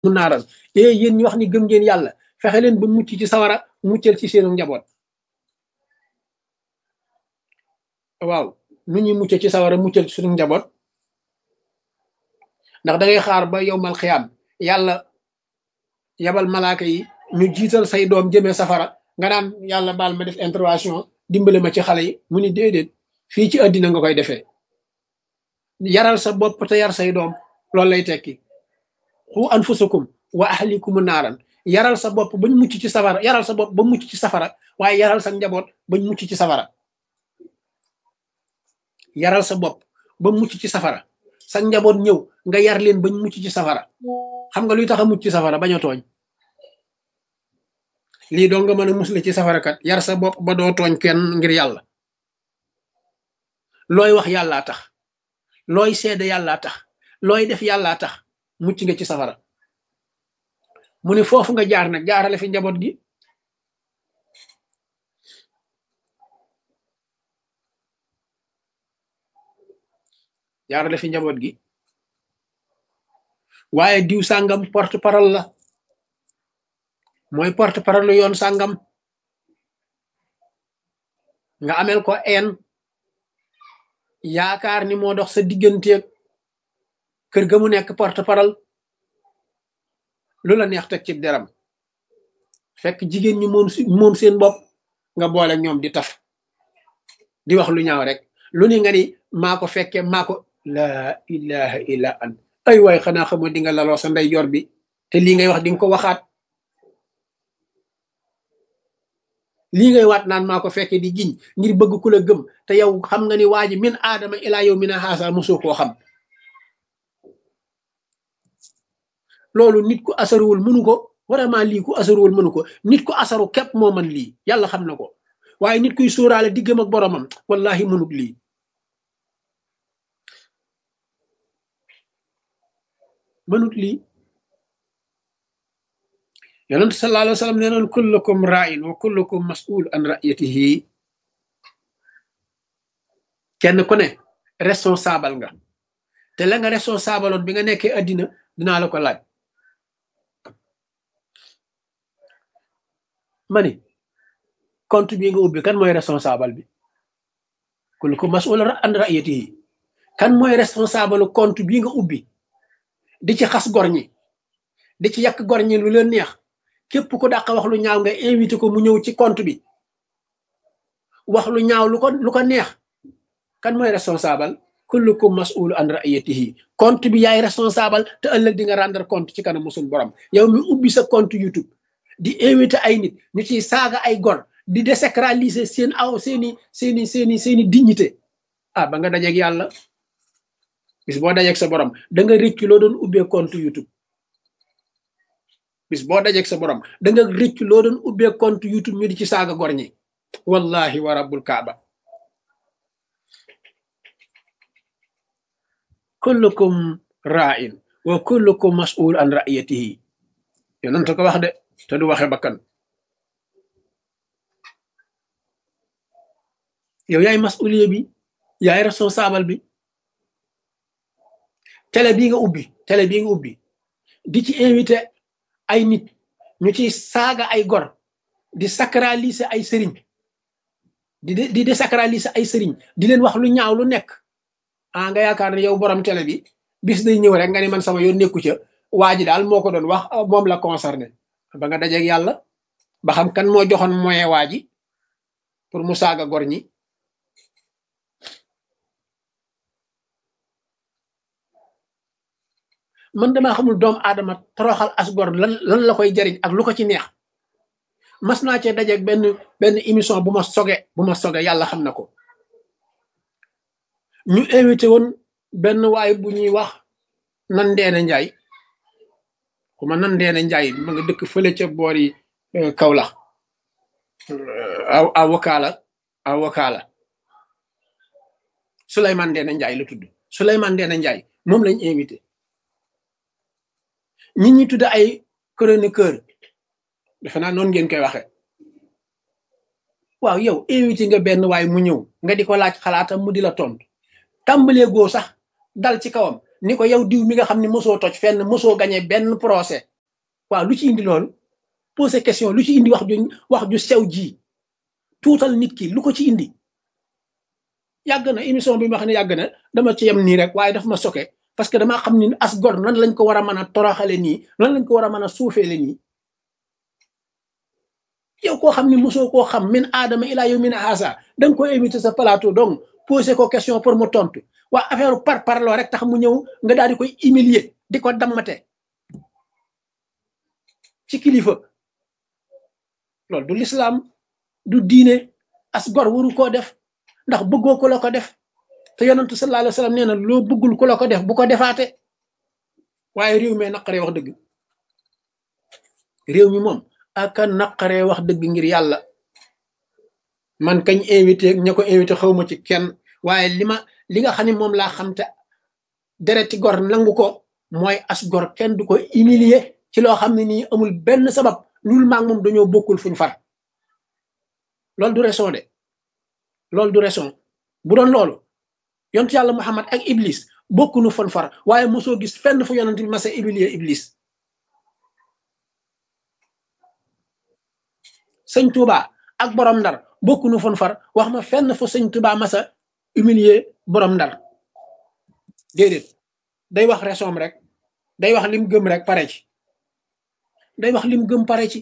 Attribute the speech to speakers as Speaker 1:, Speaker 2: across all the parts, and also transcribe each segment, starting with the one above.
Speaker 1: mu naaral yéen ñi wax ni gëm ngeen yàlla fexe leen ba mucc ci sawara muccal ci seenu njaboot. waaw nu ñuy mucc ci sawara muccal ci suñu njaboot ndax da ngay xaar ba yowmal xiyaam yàlla yabal malaaka yi ñu jiital say doom jëmee safara nga naan yàlla baal ma def intervention dimbale ma ci xale yi mu ni déedéet fii ci àddina nga koy defee yaral sa bopp te yar say doom loolu lay tekki xu anfusakum wa ahlikum naaran yaral sa bopp bañ mucc ci safara yaral sa bopp ba mucc ci safara waaye yaral sa njaboot bañ mucc ci safara yaral sa bopp ba mucc ci safara sa njaboot ñëw nga yar leen bañ mucc ci safara xam nga luy tax a mucc ci safara bañ a tooñ lii doo nga mën a musle ci safara kat yar sa bopp ba doo tooñ kenn ngir yàlla looy wax yàllaa tax looy seede yàllaa tax looy def yàllaa tax mucc nga ci safara mu ne foofu nga jaar nag jaarale fi njaboot gi jaarale fi njaboot gi waaye diw sàngam porte parole la mooy porte parole yoon sàngam nga amel ko een yaakaar ni moo dox sa digganteeg kër ga mu nekk porte parole lu la neex teg ci deram fekk jigéen ñi moom seen bopp nga boole ñoom di taf di wax lu ñaaw rek lu ni nga ni maa ko fekkee maa ko laa ilaha illa an ay waay xanaa xamoo di nga laloo sa ndey yor bi te lii ngay wax di nga ko waxaat lii ngay waat naan maa ko fekkee di giñ ngir bëgg ku la gëm te yow xam nga ni waa ji min aadama ilaa yow mina haasa mosoo koo xam loolu nit ku asaruwul mënu ko vraiment lii ku asaruwul mënu ko nit ku asaru képp moo man lii yàlla xam na ko waaye nit kuy sóoraale diggam ak boromam wallahi mënut lii mënut lii yonent sallallahu alayhi wa sallam nee noon kullukum ra'in wa kullukum mas'ul an ra'iyatihi kenn ku ne responsable nga te la nga responsable oon bi nga nekkee addina dinaa la ko laaj ma ni compte bi nga ubbi kan mooy responsable bi kullukum mas'ul an ra'iyatihi kan mooy responsable compte bi nga ubbi di ci xas gor ñi di ci yàq gor ñi lu leen neex képp ku dàq wax lu ñaaw nga invité ko mu ñëw ci compte bi wax lu ñaaw lu ko neex kan mooy responsable kullukum mas'ul an ra'iyatihi compte bi yaay responsable te ëllëg di nga rendre compte ci kanam suñu borom yow mi ubbi sa compte YouTube di invité ay nit ñu ciy saaga ay gor di désacraliser seen aw seeni dignité ah ba nga dajeeg yàlla bis boo dajeeg sa borom da nga rëccu loo doon ubbee compte YouTube bis boo dajeeg sa borom da nga rëccu loo doon ubbee compte YouTube ñu di ci saaga gor ñi wallahi wa rabbul kaaba kullukum ra'in wa kullukum mas'ul an ra'iyatihi yonent ko wax de te du waxe bakkan yow yaay mas'uliye bi yaay responsable bi télé bii nga ubbi di ci invité ay nit ñu ciy saaga ay gor di sacraliser ay sëriñ di désacraliser ay sëriñ di leen wax lu ñaaw lu nekk nga yaakaar ne yow borom télé bi bis day ñëw rek nga ni man sama yoon nekku ca waa ji daal moo ko doon wax moom la concerné ba nga dajeeg yàlla ba xam kan moo joxoon moyen waa ji pour mu saaga gor ñi man damaa xamul doomu aadama toroxal as gor lan la koy jariñ ak lu ko ci neex mas naa cee dajeeg benn émission bu ma soge yàlla xam na ko ñu invité woon benn waay bu ñuy wax Nandeena Njaay xuma Nandeena Njaay ma nga dëkk fële ca boori Kaolack avocat la Souleymane Ndeena Njaay la tudd Souleymane Ndeena Njaay moom lañ invité nit ñi tudd ay chroniqueur defe naa noonu ngeen koy waxe waaw yow invité nga benn waay mu ñëw nga di ko laaj xalaatam mu di la tontu tàmbalee goo sax dal ci kawam ni ko yow diw mi nga xam ne mosoo toj fenn mosoo gañe benn procès waaw lu ci indi loolu poser question lu ci indi wax ju sew ji tuutal nit ki lu ko ci indi yàgg na émission bi ma xam ne yàgg na dama ci yem nii rek waaye daf ma soke parce que damaa xam ni as gor nan lañ ko war a mën a toroxale nii nan lañ ko war a mën a suufeele nii yow koo xam ni mosoo koo xam min aadama ilaa yow min haasa da nga koy invité sa plateau donc poser ko question pour mu tontu waa affaire parloo rek tax mu ñëw nga daal di koy humilier di ko dammate ci kilifa loolu du l'islam du diine as gor waru koo def ndax bëggoo ko la ko def te yonentu sallallahu alayhi wa sallam nee na loo bëggul ku la ko def bu ko defaate waaye réew mi naqaree wax dëgg réew mi moom aka naqaree wax dëgg ngir yàlla man kañ invité ña ko invité xawma ci kenn waaye li nga xam ne moom laa xam te dereti gor nangu ko mooy as gor kenn du ko humilier ci loo xam ne nii amul benn sabab loolu maag moom dañoo bokkul fuñ far loolu du raison de loolu du raison bu doon loolu yontu yàlla Muhammad ak Iblis bokkunu fon far waaye mosoo gis fenn fu yonent bi masa humilier Iblis sëñ Touba ak borom ndar bokkunu fon far wax ma fenn fu sëñ Touba masa humilier borom ndar déedéet day wax raison rek day wax lim gëm rek pare ci day wax lim gëm pare ci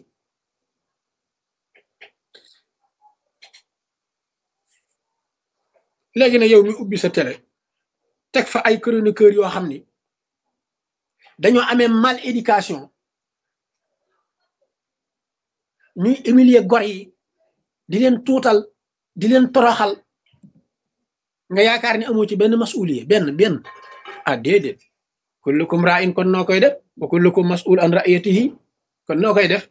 Speaker 1: léegi na yow mi ubbi sa télé teg fa ay chroniqueur yoo xam ni dañoo amee mal éducation ñuy humilier gor yi di leen tuutal di leen toroxal nga yaakaar ni amoo ci benn masuliye benn ah déedéet kullukum ra'in kon noo koy def wa kullukum mas'ul an ra'iyatihi kon noo koy def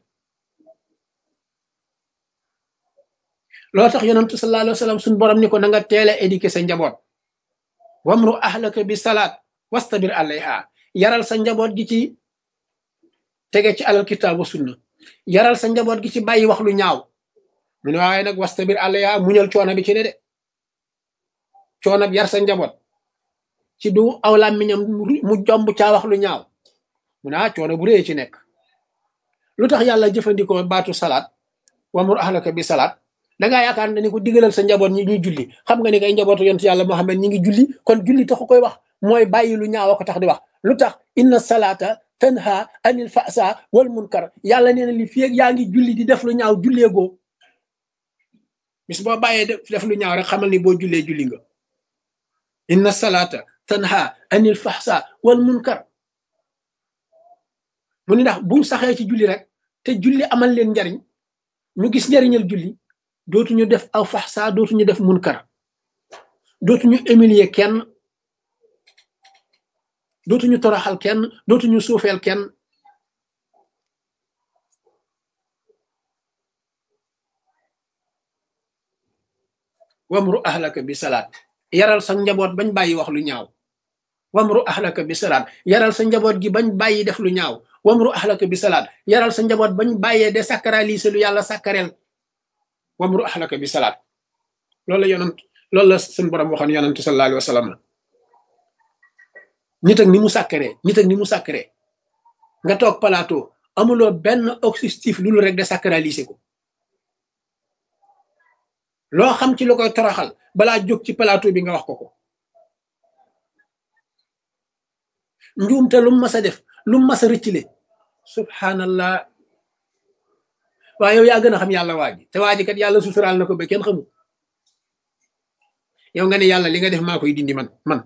Speaker 1: loolu tax yonentu sallallahu alayhi wa sallam suñu borom ni ko na nga teel a éduquer sa njaboot wamru ahlaka bi salaat wastabir alayha yaral sa njaboot gi ci tege ci alal kitaab wa sunna yaral sa njaboot gi ci bàyyi wax lu ñaaw mu ne waaye nag wastabir alayha muñal coono bi ci ne de coono bi yar sa njaboot ci du aw làmmiñam mu jomb caa wax lu ñaaw mu ne coono bu rëy ci nekk lu tax yàlla jëfandikoo baatu salaat wamru ahlaka bi salaat dangaa yaakaar ne ni ko digalal sa njaboot ñi ñuy julli xam nga ni kay njabootu yonent yàlla Muhammad ñi ngi julli kon julli taxu koy wax mooy bàyyi lu ñaaw ko tax di wax lu tax inna salaata tanha anil fasa wal munkar yàlla nee na li fi yaa ngi julli di def lu ñaaw julleegoo bis boo bàyyee def lu ñaaw rek xamal ni boo jullee julli nga inna salaata tanha anil fasa wal munkar mu ni ndax buñ saxee ci julli rek te julli amal leen njariñ ñu gis njariñal julli dootuñu def aw faxsa dootuñu def munkar dootuñu humilier kenn dootuñu toroxal kenn dootuñu suufeel kenn wamru ahlaka bi salaat yaral sa njaboot bañ bàyyi wax lu ñaaw wamru ahlaka bi salaat yaral sa njaboot gi bañ bàyyi def lu ñaaw wamru ahlaka bi salaat yaral sa njaboot bañ bàyyee de sacraliser lu yàlla sacrel wamru ahlaka bi salaat loolu la suñu borom waxoon yonent sallallahu alayhi wa sallam nit ak ni mu sacré nga toog plateau amuloo benn objectif lu rek de sacraliser ko loo xam ci lu koy toroxal balaa jóg ci plateau bi nga wax ko njuumte lu mu mas a def lu mu mas a rëccile subhanallah waaye yow yaa gën a xam yàlla waaji te waaji kat yàlla suturaal na ko ba kenn xamul yow nga ne yàlla li nga def maa koy dindi man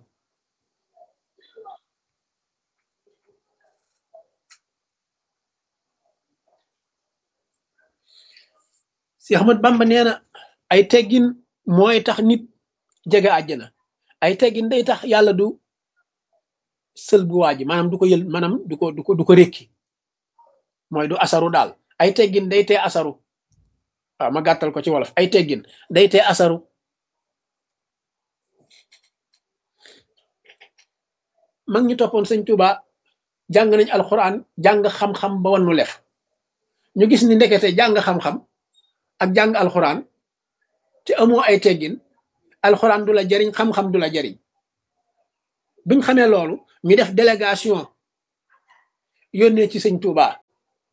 Speaker 1: si Ahmad Bamba nee na ay teggin mooy tax nit jege àjjana ay teggin day tax yàlla du sël bu waaji maanaam du ko yël maanaam du ko rékki mooy du asaru daal ay teggin day tee asaru waaw ma gàttal ko ci wolof ay teggin day tee asaru mag ñi toppoon sëñ Tuuba jàng nañ alxuraan jàng xam-xam ba wannu lef ñu gis ni ndekete jàng xam-xam ak jàng alxuraan te amoo ay teggin alxuraan du la jariñ xam-xam du la jariñ biñ xamee loolu ñu def délégation yónnee ci sëñ Tuuba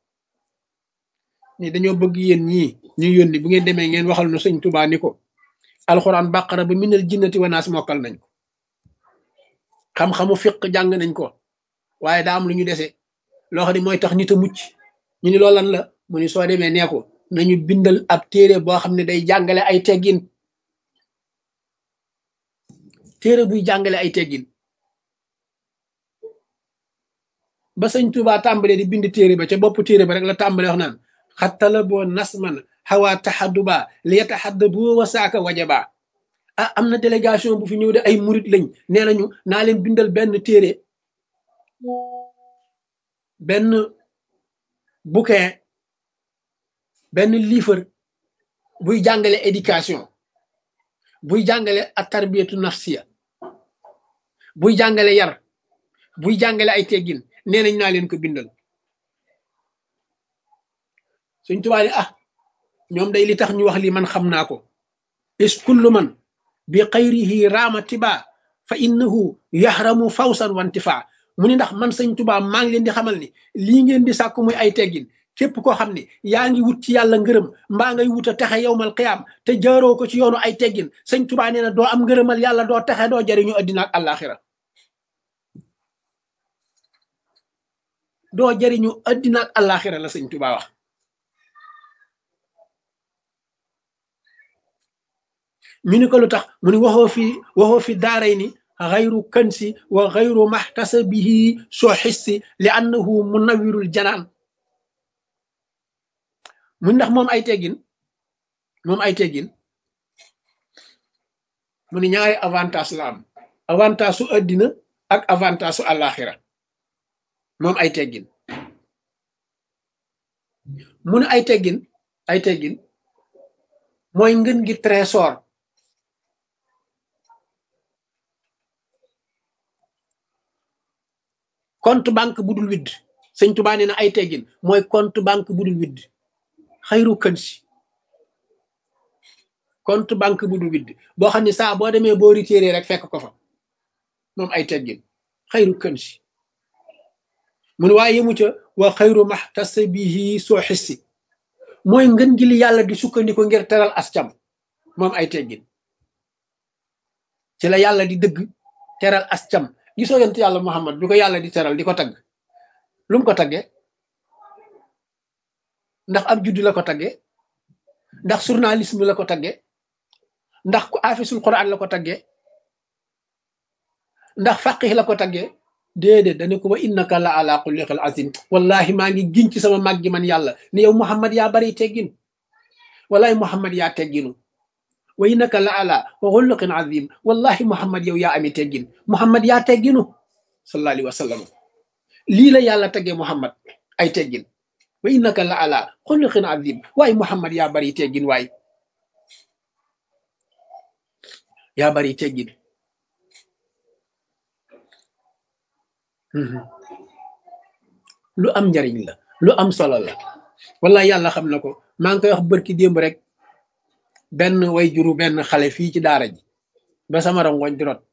Speaker 1: ni dañoo bëgg yéen ñii ñu yónni bu ngeen demee ngeen waxal nu sëñ Tuubaa ni ko alxuraan bàqara ba minal jinnati wanaas mokkal nañ ko xam-xamu fiq jàng nañ ko waaye daa am lu ñu dese loo xam ne mooy tax nit a mucc ñu ni loolu lan la mu ni soo demee nee ko nañu bindal ab téere boo xam ne day jàngale ay teggin téere buy jàngale ay teggin ba sëñ Tuubaa tàmbalee di bind téere ba ca bopp téere ba rek la tàmbalee wax naan xattala boo nasman xawaa taxadduba li yataxaddabu wa saaka wajaba ah am na délégation bu fi ñëw de ay murit lañ nee nañu naa leen bindal benn téere benn bouquin benn livre buy jàngale éducation buy jàngale ak tarbiyatu nafsiya buy jàngale yar buy jàngale ay teggin nee nañ naa leen ko bindal Sëñ Tuubaa ni ah ñoom day li tax ñu wax li man xam naa ko is kullu man bi xayrihi raama tiba fa innahu yaxramu fawsan wantifa mu ni ndax man Sëñ Tuubaa maa ngi leen di xamal ni lii ngeen di sàkku muy ay teggin képp koo xam ne yaa ngi wut ci yàlla ngërëm mbaa ngay wut a texe yowmal qiyaam te jaaroo ko ci yoonu ay teggin Sëñ Tuubaa nee na doo am ngërëmal yàlla doo texe doo jariñu addina ak àllaaxira doo jariñu addina ak àllaaxira la Sëñ Tuubaa wax ñu ni ko lu tax mu ni waxoo fi daaray ni xayru kansi wa xayru maxtasabihi soo xissi li annahu munawirul janaan mu ndax moom ay teggin mu ni ñaari avantage la am avantage su addina ak avantage su àllaaxira moom ay teggin mu ne ay teggin mooy ngën gi trésor compte banque bu dul widd Sëñ Tuubaa nee na ay teggin mooy compte banque bu dul widd xayru kansi compte banque bu dul widd boo xam ne saa boo demee boo retiré rek fekk ko fa moom ay teggin xayru kansi mun waaye yemu ca wa xayru maxtasabihi soo xissi mooy ngën gi li yàlla di sukkandiku ngir teral ascam moom ay teggin ci la yàlla di dëgg teral ascam gisoo yonent yàlla Muhammad bi ko yàlla di teral di ko tagg lu mu ko taggee ndax ab juddu la ko taggee ndax journalisme la ko taggee ndax ku afisul quran la ko taggee ndax faqih la ko taggee déedéet dane ko wa innaka la ala xulliqil azim wallahi maa ngi giñ ci sama mag gi man yàlla ne yow Muhammad yaa bari teggin wallahi Muhammad yaa tegginu wa innaka la ala xulliqin azim wallahi Muhammad yow yaa ami teggin Muhammad yaa tegginu sallallahu alayhi wa sallam lii la yàlla taggee Muhammad ay teggin wa innaka la ala xulliqin azim waaye Muhammad yaa bari teggin waay yaa bari teggin lu am njariñ la lu am solo la wallahi yàlla xam na ko maa ngi koy wax bërki démb rek benn way juru benn xale fii ci daara ji ba sama rongoñ di rot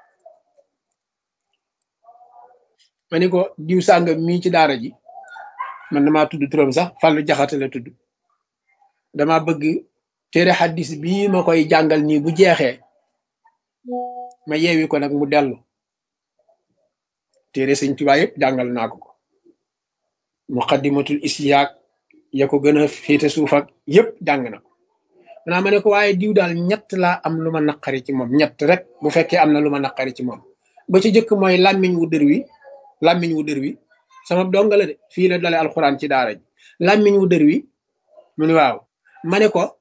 Speaker 1: ma ni ko diw sàngam mii ci daara ji man damaa tudd turam sax Fàllu Jaxate la tudd dama bëgg téere xaddis bii ma koy jàngal nii bu jeexee ma yeewi ko nag mu dellu téere Sëñ Tuubaa yëpp jàngal naa ko muqaddimatul isyaak ya ko gën a féete suuf ak yëpp jàng na ko maanaam ma ne ko waaye diw daal ñett laa am lu ma naqari ci moom ñett rek bu fekkee am na lu ma naqari ci moom ba ci jëkk mooy làmmiñ wu dër wi sama donga la de fii la dale alxuraan ci daara ji làmmiñ wu dër wi mu ni waaw ma ne ko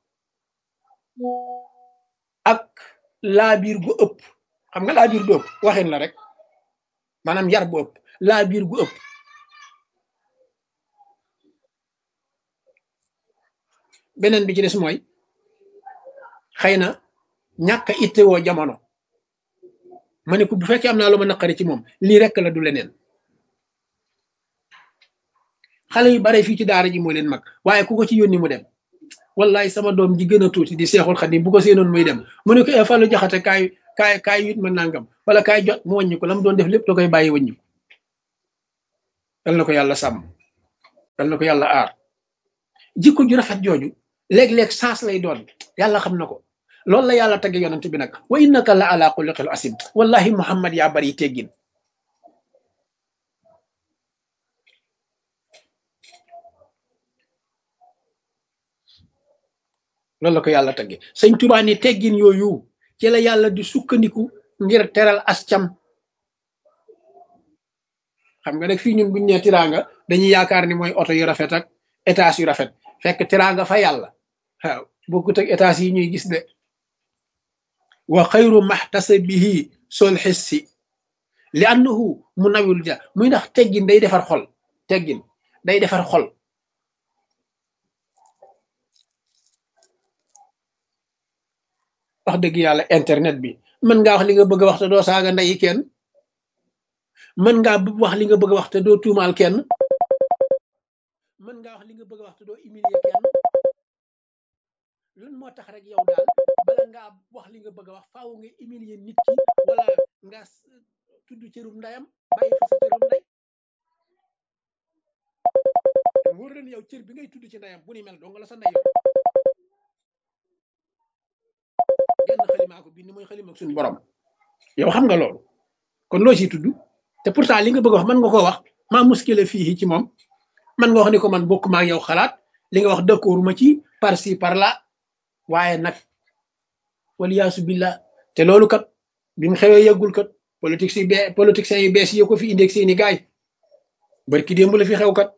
Speaker 1: ak laabiir gu ëpp xam nga laabiir gu ëpp waxin la rek maanaam yar bu ëpp laabiir gu ëpp beneen bi ci des mooy xëy na ñàkk a ittewoo jamono ma ne ko bu fekkee am naa lu ma naqari ci moom lii rek la du leneen xale yu bare fii ci daara ji moo leen mag waaye ku ko ci yónni mu dem wallahi sama doom ji gën a tuuti di Seexul Xadim bu ko seenoon muy dem mu ne ko Fàllu Jaxate kaay yut ma nangam wala kaay jot mu wàññi ko la mu doon def lépp da koy bàyyi wàññi ko dal na ko yàlla sàmm dal na ko yàlla aar jikko ju rafet jooju léeg-léeg saas lay doon yàlla xam na ko loolu la yàlla tagge yonent bi nag wa innaka la ala xuluqil asim wallahi muhammad yaa bari teggin loolu la ko yàlla tagge sëñ Tuubaa ni teggin yooyu ci la yàlla di sukkandiku ngir teral ascam xam nga nag fii ñun buñ nee tiraanga dañuy yaakaar ni mooy oto yu rafet ak étage yu rafet fekk tiraanga fa yàlla waaw bokkut ak étage yi ñuy gis de wa xayru maxtasabihi sol xissi li annahu mu nawul ja muy ndax teggin day defar xol teggin day defar xol wax dëgg yàlla internet bi mën ngaa wax li nga bëgg a wax te doo saaga ndeyi kenn mën ngaa wax li nga bëgg a wax te doo tuumaal kenn mën ngaa wax li nga bëgg a wax te doo humilier kenn lan moo tax rek yow daal bala ngaa wax li nga bëgg a wax faaw nga humilier nit ki wala nga tudd cërum ndayam bàyyi fa sa cërum nday wóor leen yow cër bi ngay tudd ci ndayam bu ni mel dong la sa nday genn xalimaa ko bind mooy xalima ak suñu borom yow xam nga loolu kon loo ciy tudd te pourtant li nga bëgg a wax mën nga koo wax maa muskile fii ci moom man nga wax ni ko man bokk maa ak yow xalaat li nga wax d'accord ma ci par ci par là waaye nag waliyaasu billah te loolu kat bi mu xewee yëggul kat politiciens yu bees yi ko fi indee seeni gaay barki démb la fi xew kat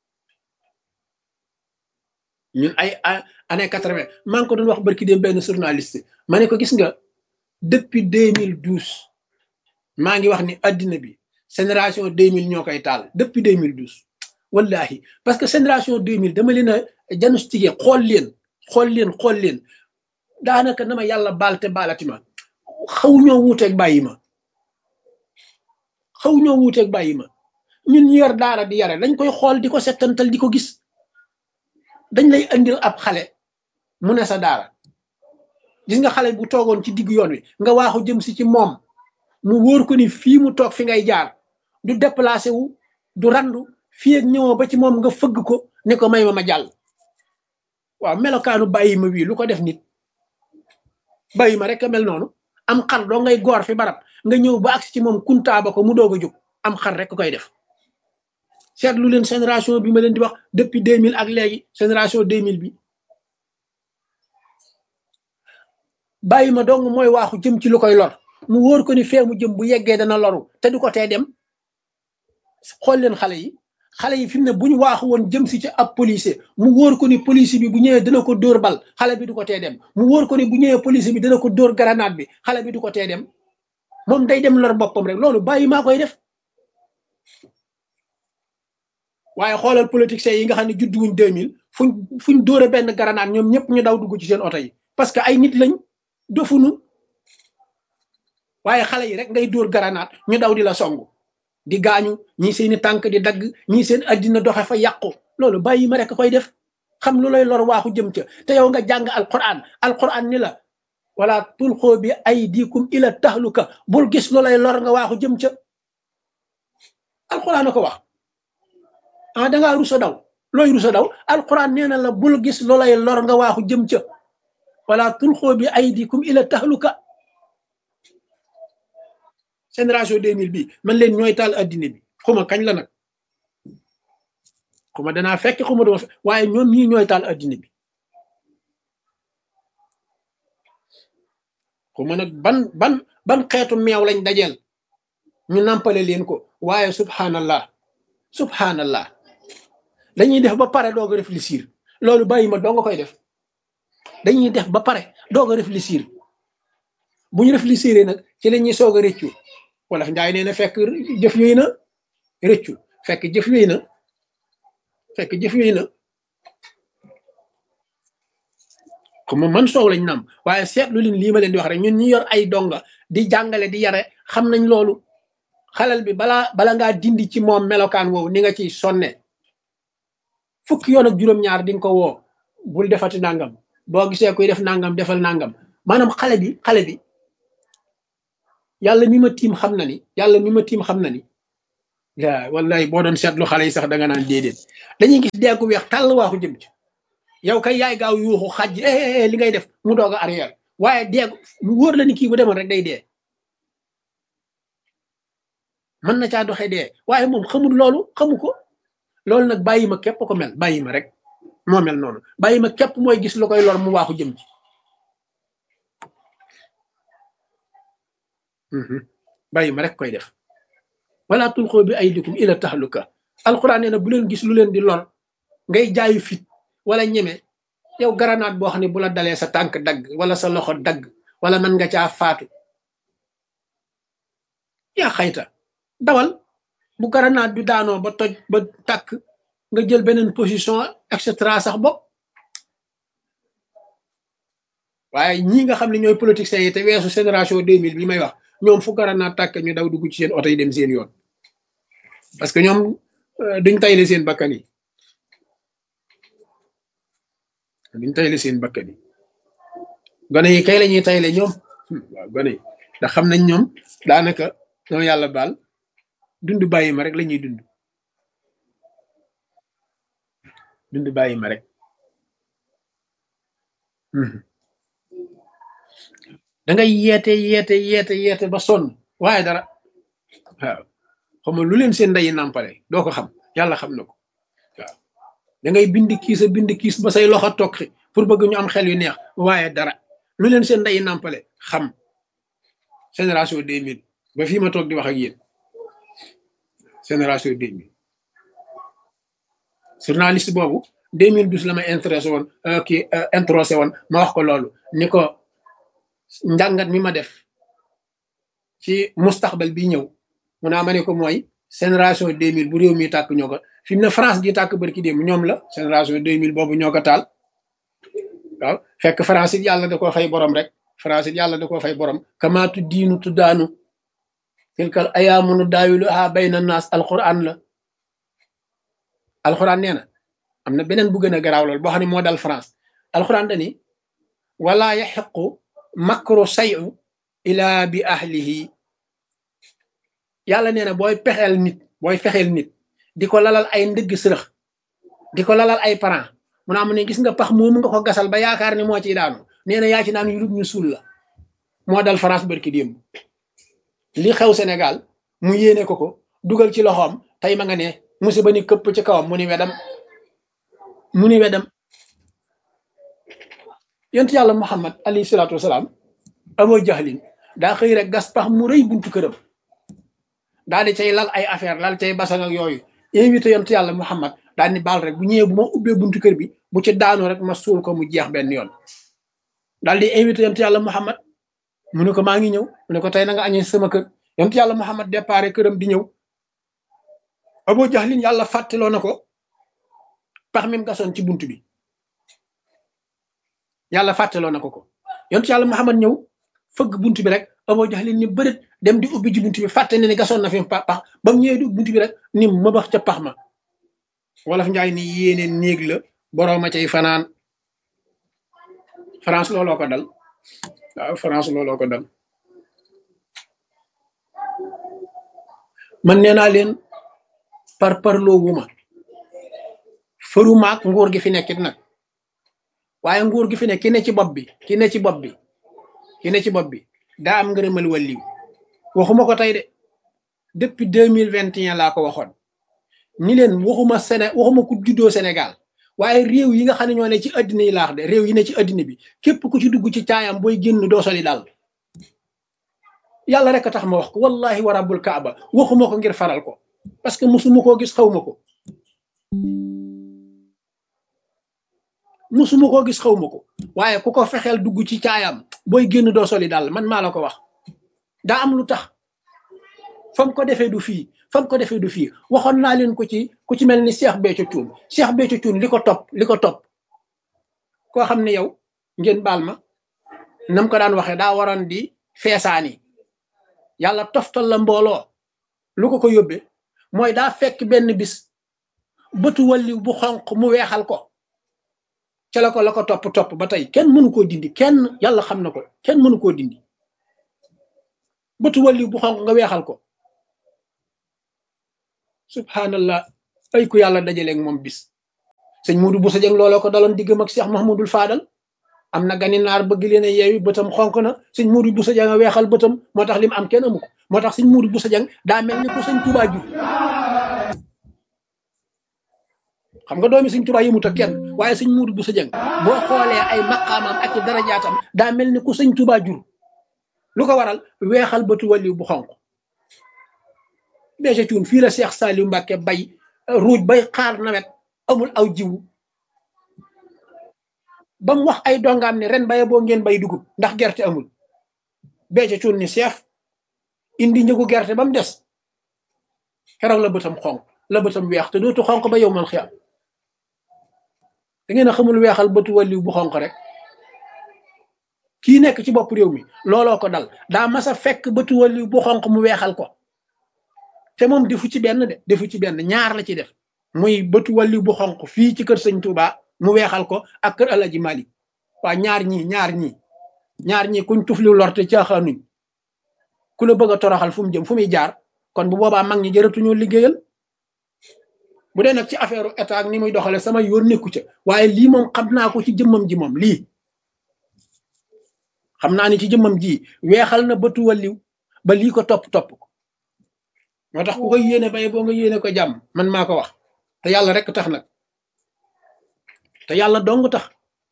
Speaker 1: ñun ay année 80 maa ngi ko doon wax barki démb benn journaliste ma ne ko gis nga depuis 2012 maa ngi wax ni addina bi génération 2000 ñoo koy taal depuis 2012 wallahi parce que génération 2000 dama leen a diagnostiqué xool leen daanaka na ma yàlla baal te baalati ma xaw ñoo wuuteeg bàyyi ma ñun ñu yor daara di yare dañ koy xool di ko settantal di ko gis dañ lay andil ab xale mu ne sa daara gis nga xale bu toogoon ci diggu yoon wi nga waaxu jëm si ci moom mu wóor ko ni fii mu toog fi ngay jaar du déplacé wu du randu fii ak ñëwoo ba ci moom nga fëgg ko ne ko may ma jàll waaw melokaanu bàyyi ma wii lu ko def nit bàyyi ma rek a mel noonu am xar doo ngay goor fi barab nga ñëw ba agsi ci moom kuntaaba ko mu doog a jóg am xar rek koy def seetlu leen génération bi ma leen di wax depuis 2000 ak léegi génération 2000 bi bàyyi ma dong mooy waaxu jëm ci lu koy lor mu wóor ko ni fee mu jëm bu yeggee dana loru te du ko tee dem xool leen xale yi fi mu ne bu ñu waaxu woon jëm si ci ab policier mu wóor ko ni police bi bu ñëwee dina ko dóor bal xale bi du ko tee dem mu wóor ko ni bu ñëwee police bi dina ko dóor grenade bi xale bi du ko tee dem moom day dem lor boppam rek loolu bàyyi maa koy def waaye xoolal politiciens yi nga xam ne juddu wuñ 2000 fuñ dóore benn grenade ñoom ñëpp ñu daw dugg ci seen oto yi parce que ay nit lañ dofunu waaye xale yi rek ngay dóor grenade ñu daw di la songu di gaañu ñii seeni tànk di dagg ñii seen addina doxe fa yàqu loolu bàyyi ma rek koy def xam lu lay lor waaxu jëm ca te yow nga jàng alquran ni la wala tulqoo bi aydikum ila tahluka bul gis lu lay lor nga waaxu jëm ca alquran a ko wax dangaa rusa daw looy rusa daw alquran nee na la bul gis lu lay lor nga waaxu jëm ca wala tulqoo bi aydikum ila tahluka génération 2000 bi man leen ñooy taal addina bi xuma kañ la nag xuma danaa fekk xuma dama fekk waaye ñoom ñii ñooy taal addina bi xuma nag ban xeetu meew lañ dajeel ñu nampale leen ko waaye subhanallah dañuy def ba pare doog a réfléchir loolu bàyyi ma doo nga koy def dañuy def ba pare doog a réfléchir bu ñu réfléchir nag ci la ñuy soog a rëccu wala njaay nee na fekk jëf yooyu na rëccu fekk jëf yooyu na comme man soow lañ nam waaye seetlu leen lii ma leen di wax rek ñun ñi yor ay donga di jàngale di yare xam nañ loolu xalal bi bala ngaa dindi ci moom melokaan woowu ni nga ciy sonne fukki yoon ak juróom-ñaar di nga ko woo bul defati nangam boo gisee kuy def nangam defal nangam maanaam xale bi yàlla mi ma tiim xam na ni wallahi boo doon seetlu xale yi sax da nga naan déedéet dañuy gis deeku weex tàll waaxu jëm ci yow kay yaay gaaw yuuxu xaj li ngay def mu doog a arrière waaye dee mu wóor la ni kii bu demoon rek day dee mën na caa doxee dee waaye moom xamul loolu xamu ko loolu nag bàyyi ma képp ko mel bàyyi ma rek moo mel noonu bàyyi ma képp mooy gis lu koy lor mu waaxu jëm ci bàyyi ma rek koy def wala tulqoo bi aydikum ila tahluka alquran nee na bu leen gis lu leen di lor ngay jaayu fit wala ñeme yow garanaat boo xam ne bu la dalee sa tànk dagg wala sa loxo dagg wala mën nga caa faatu yaa xayta dawal bu garanaat bi daanoo ba toj ba tàkk nga jël beneen position et cetera sax bopp waaye ñii nga xam ne ñooy politiciens yi te weesu génération 2000 bi may wax ñoom fu garanaat tàkk ñu daw dugg ci seen oto yi dem seen yoon parce que ñoom duñ tayle seen bakkan yi duñ tayle seen bakkan yi gone yi kay la ñuy tayle ñoom waaw gone yi ndax xam nañ ñoom daanaka ñoom yàlla baal dund bàyyi ma rek la ñuy dund bàyyi ma rek da ngay yeete ba sonn waaye dara waaw xam nga lu leen seen ndeyi nàmpale doo ko xam yàlla xam na ko waaw da ngay bind kiis ba say loxo tokki pour bëgg ñu am xel yu neex waaye dara lu leen seen ndeyi nàmpale xam génération 2000 ba fii ma toog di wax ak yéen génération 2000 journaliste boobu 2012 la may intéressé woon introsé woon ma wax ko loolu ni ko njàngat mi ma def ci mustaxbal bi ñëw mu naa ma ne ko mooy génération 2000 bu réew mi tàkk ñoo ko fi mu ne France gi tàkk barki démb ñoom la génération 2000 boobu ñoo ko taal waaw fekk France it yàlla da koo fay borom rek France it yàlla da koo fay borom kamaatu diinu tuddaanu tilkal ayaamu nu daawiluha bayna naas alquran la alquran nee na am na beneen bu gën a garaaw lool boo xam ne moo dal France alquran dani wala yaxiqu makru sayu ila bi ahlihi yàlla nee na booy fexeel nit di ko lalal ay ndëgg sërëx di ko lalal ay parents mu naa mu ne gis nga pax moomu nga ko gasal ba yaakaar ni moo ciy daanu nee na yaa ci naan yu ñu suul la moo dal France barki démb li xew Sénégal mu yéene ko dugal ci loxoom tey ma nga ne musiba ni këpp ci kawam mu ni wedam yonent yàlla Muhammad alayhi salaatu wasalaam Abu Jahlin daa xëy rek gas pax mu rëy buntu këram daal di cay lal ay affaire lal cay basan ak yooyu invité yonent yàlla Muhammad daal ni baal rek bu ñëwee bu ma ubbee buntu kër bi bu ci daanu rek ma suul ko mu jeex benn yoon daal di invité yonent yàlla Muhammad mu ne ko maa ngi ñëw mu ne ko tey na nga añee sama kër yonent yàlla Muhammad déparé këram di ñëw Abu Jahlin yàlla fàttaloo na ko pax mi mu gasoon ci buntu bi yàlla fàttaloo na ko yonent yàlla Muhammad ñëw fëgg buntu bi rek Abu Jahlin ni bërët dem di ubbi ji buntu bi fàtte ne ni gasoon na fi pax ba mu ñëwee di buntu bi rek ni ma bax ca pax ma wolof njaay ni yéene néeg la borooma cay fanaan France looloo ko dal waaw France looloo ko dal man nee naa leen parloo wuma fëru maak nguur gi fi nekkit nag waaye nguur gi fi ne ki ne ci bopp bi daa am ngërëmal wàlliw waxuma ko tey de depuis 2021 laa ko waxoon ni leen waxuma ku juddoo Sénégal waaye réew yi nga xam ne ñoo ne ci addina yi laax de réew yi ne ci addina bi képp ku ci dugg ci caayam booy génn doo soli daal yàlla rek a tax ma wax ko wallahi wa rabbul kaaba waxuma ko ngir faral ko parce que musuma koo gis xawma ko waaye ku ko fexeel dugg ci caayam booy génn doo soli daal man maa la ko wax daa am lu tax fam ko defee du fii waxoon naa leen ko ci ku ci mel ni Cheikh Béthio Thioune li ko topp koo xam ne yow ngeen baal ma nam ko daan waxee daa waroon di feesaani yàlla toftal la mbooloo lu ko yóbbee mooy daa fekk benn bis bëtu walliw bu xonq mu weexal ko ca la ko topp ba tey kenn mënu koo dindi kenn yàlla xam na ko kenn mënu koo dindi bëtu walliw bu xonq nga weexal ko subhanallah ay ku yàlla dajaleeg moom bis sëñ Modou Bousso Dieng looloo ko daloon diggam ak Cheikh Mahmoudul Fadal am na gani naar bëgg leen a yeewi bëtam xonk na sëñ Modou Bousso Dieng a weexal bëtam moo tax li mu am kenn amu ko moo tax sëñ Modou Bousso Dieng daa mel ni ko sëñ Touba jur xam nga doomi sëñ Touba yëmut ak kenn waaye sëñ Modou Bousso Dieng boo xoolee ay maqaamam ak i darajaatam daa mel ni ku sëñ Touba jur lu ko waral weexal bëtu waliw bu xonk bége cuun fii la Cheikh Saliou Mbacke bay ruuj bay xaar nawet amul aw jiwu ba mu wax ay dongaam ne ren baye boo ngeen bay dugub ndax gerte amul bége cuun ni Cheikh indi njëgu gerte ba mu des keroog la bëtam xonk la bëtam weex te dootu xonk ba yow man xiyam da ngeen a xamul weexal bëtu waliw bu xonk rek kii nekk ci bopp réew mi looloo ko dal daa mas a fekk bëtu waliw bu xonk mu weexal ko te moom defu ci benn de defu ci benn ñaar la ci def muy bëtu waliw bu xonk fii ci kër sëñ Touba mu weexal ko ak kër Alaji Malik waa ñaar ñi kuñ tufli lorte caaxaanuñ ku la bëgg a toroxal fu mu jëm fu muy jaar kon bu boobaa mag ñi jërëtuñoo liggéeyal bu dee nag ci affaire état ak ni muy doxale sama yoon nekku ca waaye lii moom xam naa ko ci jëmmam ji moom lii xam naa ni ci jëmmam ji weexal na bëtu waliw ba lii ko topp ko moo tax ku koy yéene bay boo nga yéene ko jàmm man maa ko wax te yàlla rek tax nag te yàlla dong tax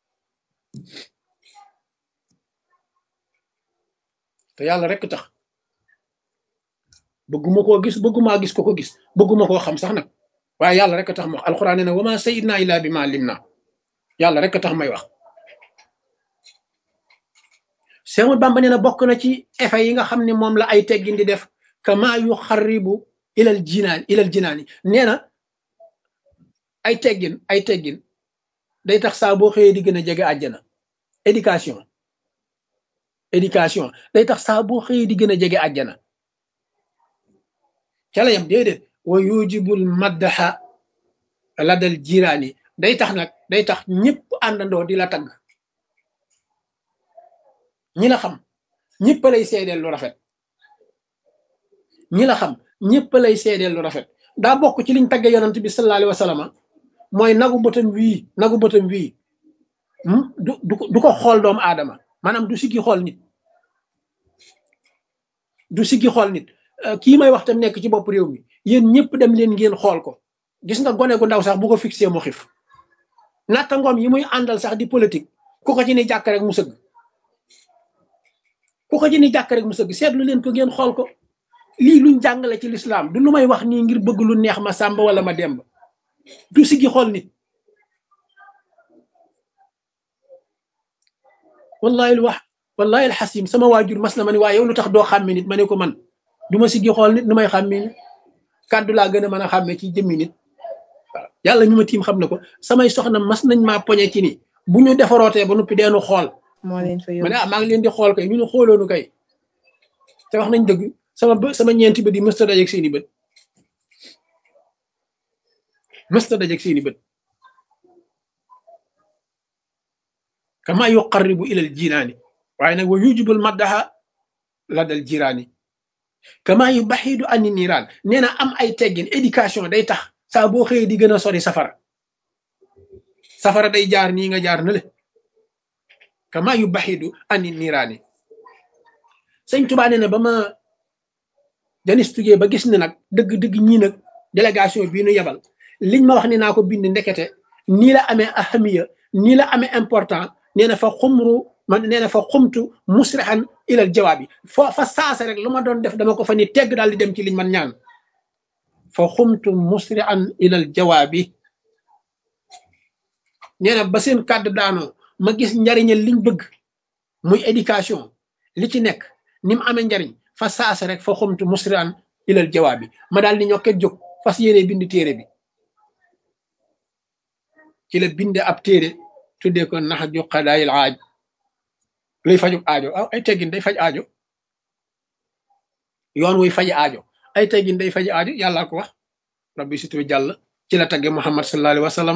Speaker 1: te yàlla rek tax bëgguma koo gis bëggumaa gis ko gis bëgguma koo xam sax nag waaye yàlla rek tax ma wax alxuraan nee na wama sayidna illa bi ma lim na yàlla rek tax may wax Seexul Bamba nee na bokk na ci effet yi nga xam ne moom la ay teggin di def kama yu xaribu ilal jinaani nee na ay teggin day tax saa boo xëyee di gën a jege àjjana éducation day tax saa boo xëyee di gën a jege àjjana ca la yam déedéet wa yujibul maddaxa ladal jiraani day tax ñëpp àndandoo di la tagg ñi la xam ñëpp lay seedeel lu rafet ñi la xam ñëpp lay seedeel lu rafet daa bokk ci liñ tagge yonent bi sallallahu alayhi wa sallam mooy nagu bëtam wii du ko xool doomu aadama maanaam du siggi xool nit kii may wax tam nekk ci bopp réew mi yéen ñëpp dem leen ngeen xool ko gis nga gone gu ndaw sax bu ko fixé mu xif natta ngoom yi muy àndal sax di politique ku ko ci ni jàkk rek mu sëgg seetlu leen ko ngeen xool ko lii luñ jàngale ci lislaam du lu may wax nii ngir bëgg lu neex ma sàmba wala ma demb du siggi xool nit wallahi alxasim sama waajur mas na ma ne waaye yow lu tax doo xàmme nit ma ne ko man du ma siggi xool nit nu may xàmme nit kàddu laa gën a mën a xàmme ci jëmmi nit waaw yàlla ñu ma tiim xam na ko samay soxna mas nañ maa poñe ci ni bu ñu defarootee ba noppi deenu xool ma ne maa ngi leen di xool kay ñu ne xooloonu kay te wax nañ dëgg sama ñeenti bët yi mësta dajeeg seeni bët kama yuqarribu ilal jinaani waaye nag wa yujibul maddaha ladal jiraani kama yu baxidu ani niiraan nee na am ay teggin éducation day tax saa boo xëyee di gën a sori safara day jaar nii nga jaar na le kama yu baxidu ani niiraani sëñ Tuubaa nee na ba ma janistugee ba gis ne nag dëgg-dëgg ñii nag délégation bii nu yebal liñ ma wax ne naa ko bind ndekete nii la amee ahamiya nii la amee important nee na fa xumtu musrihan ilal jawaabi fa saase rek lu ma doon def dama ko fa ni tegg daal di dem ci liñ man ñaan fa xumtu musrihan ilal jawaabi nee na ba seen kàddu daanoo ma gis njariñal liñ bëgg muy éducation li ci nekk ni mu amee njariñ fa saase rek fa xumtu musrihan ilal jawaabi ma daal di ñokket jóg fas yéene bind téere bi ci la binde ab téere tuddee ko naxju qadaayil aaj luy fajub aajo ay teggin day faj aajo yoon wuy faji aajo ay teggin day faji aajo yàllaa ko wax rabbi situ jàll ci la tagge Muhammad sallallahu alayhi wa sallam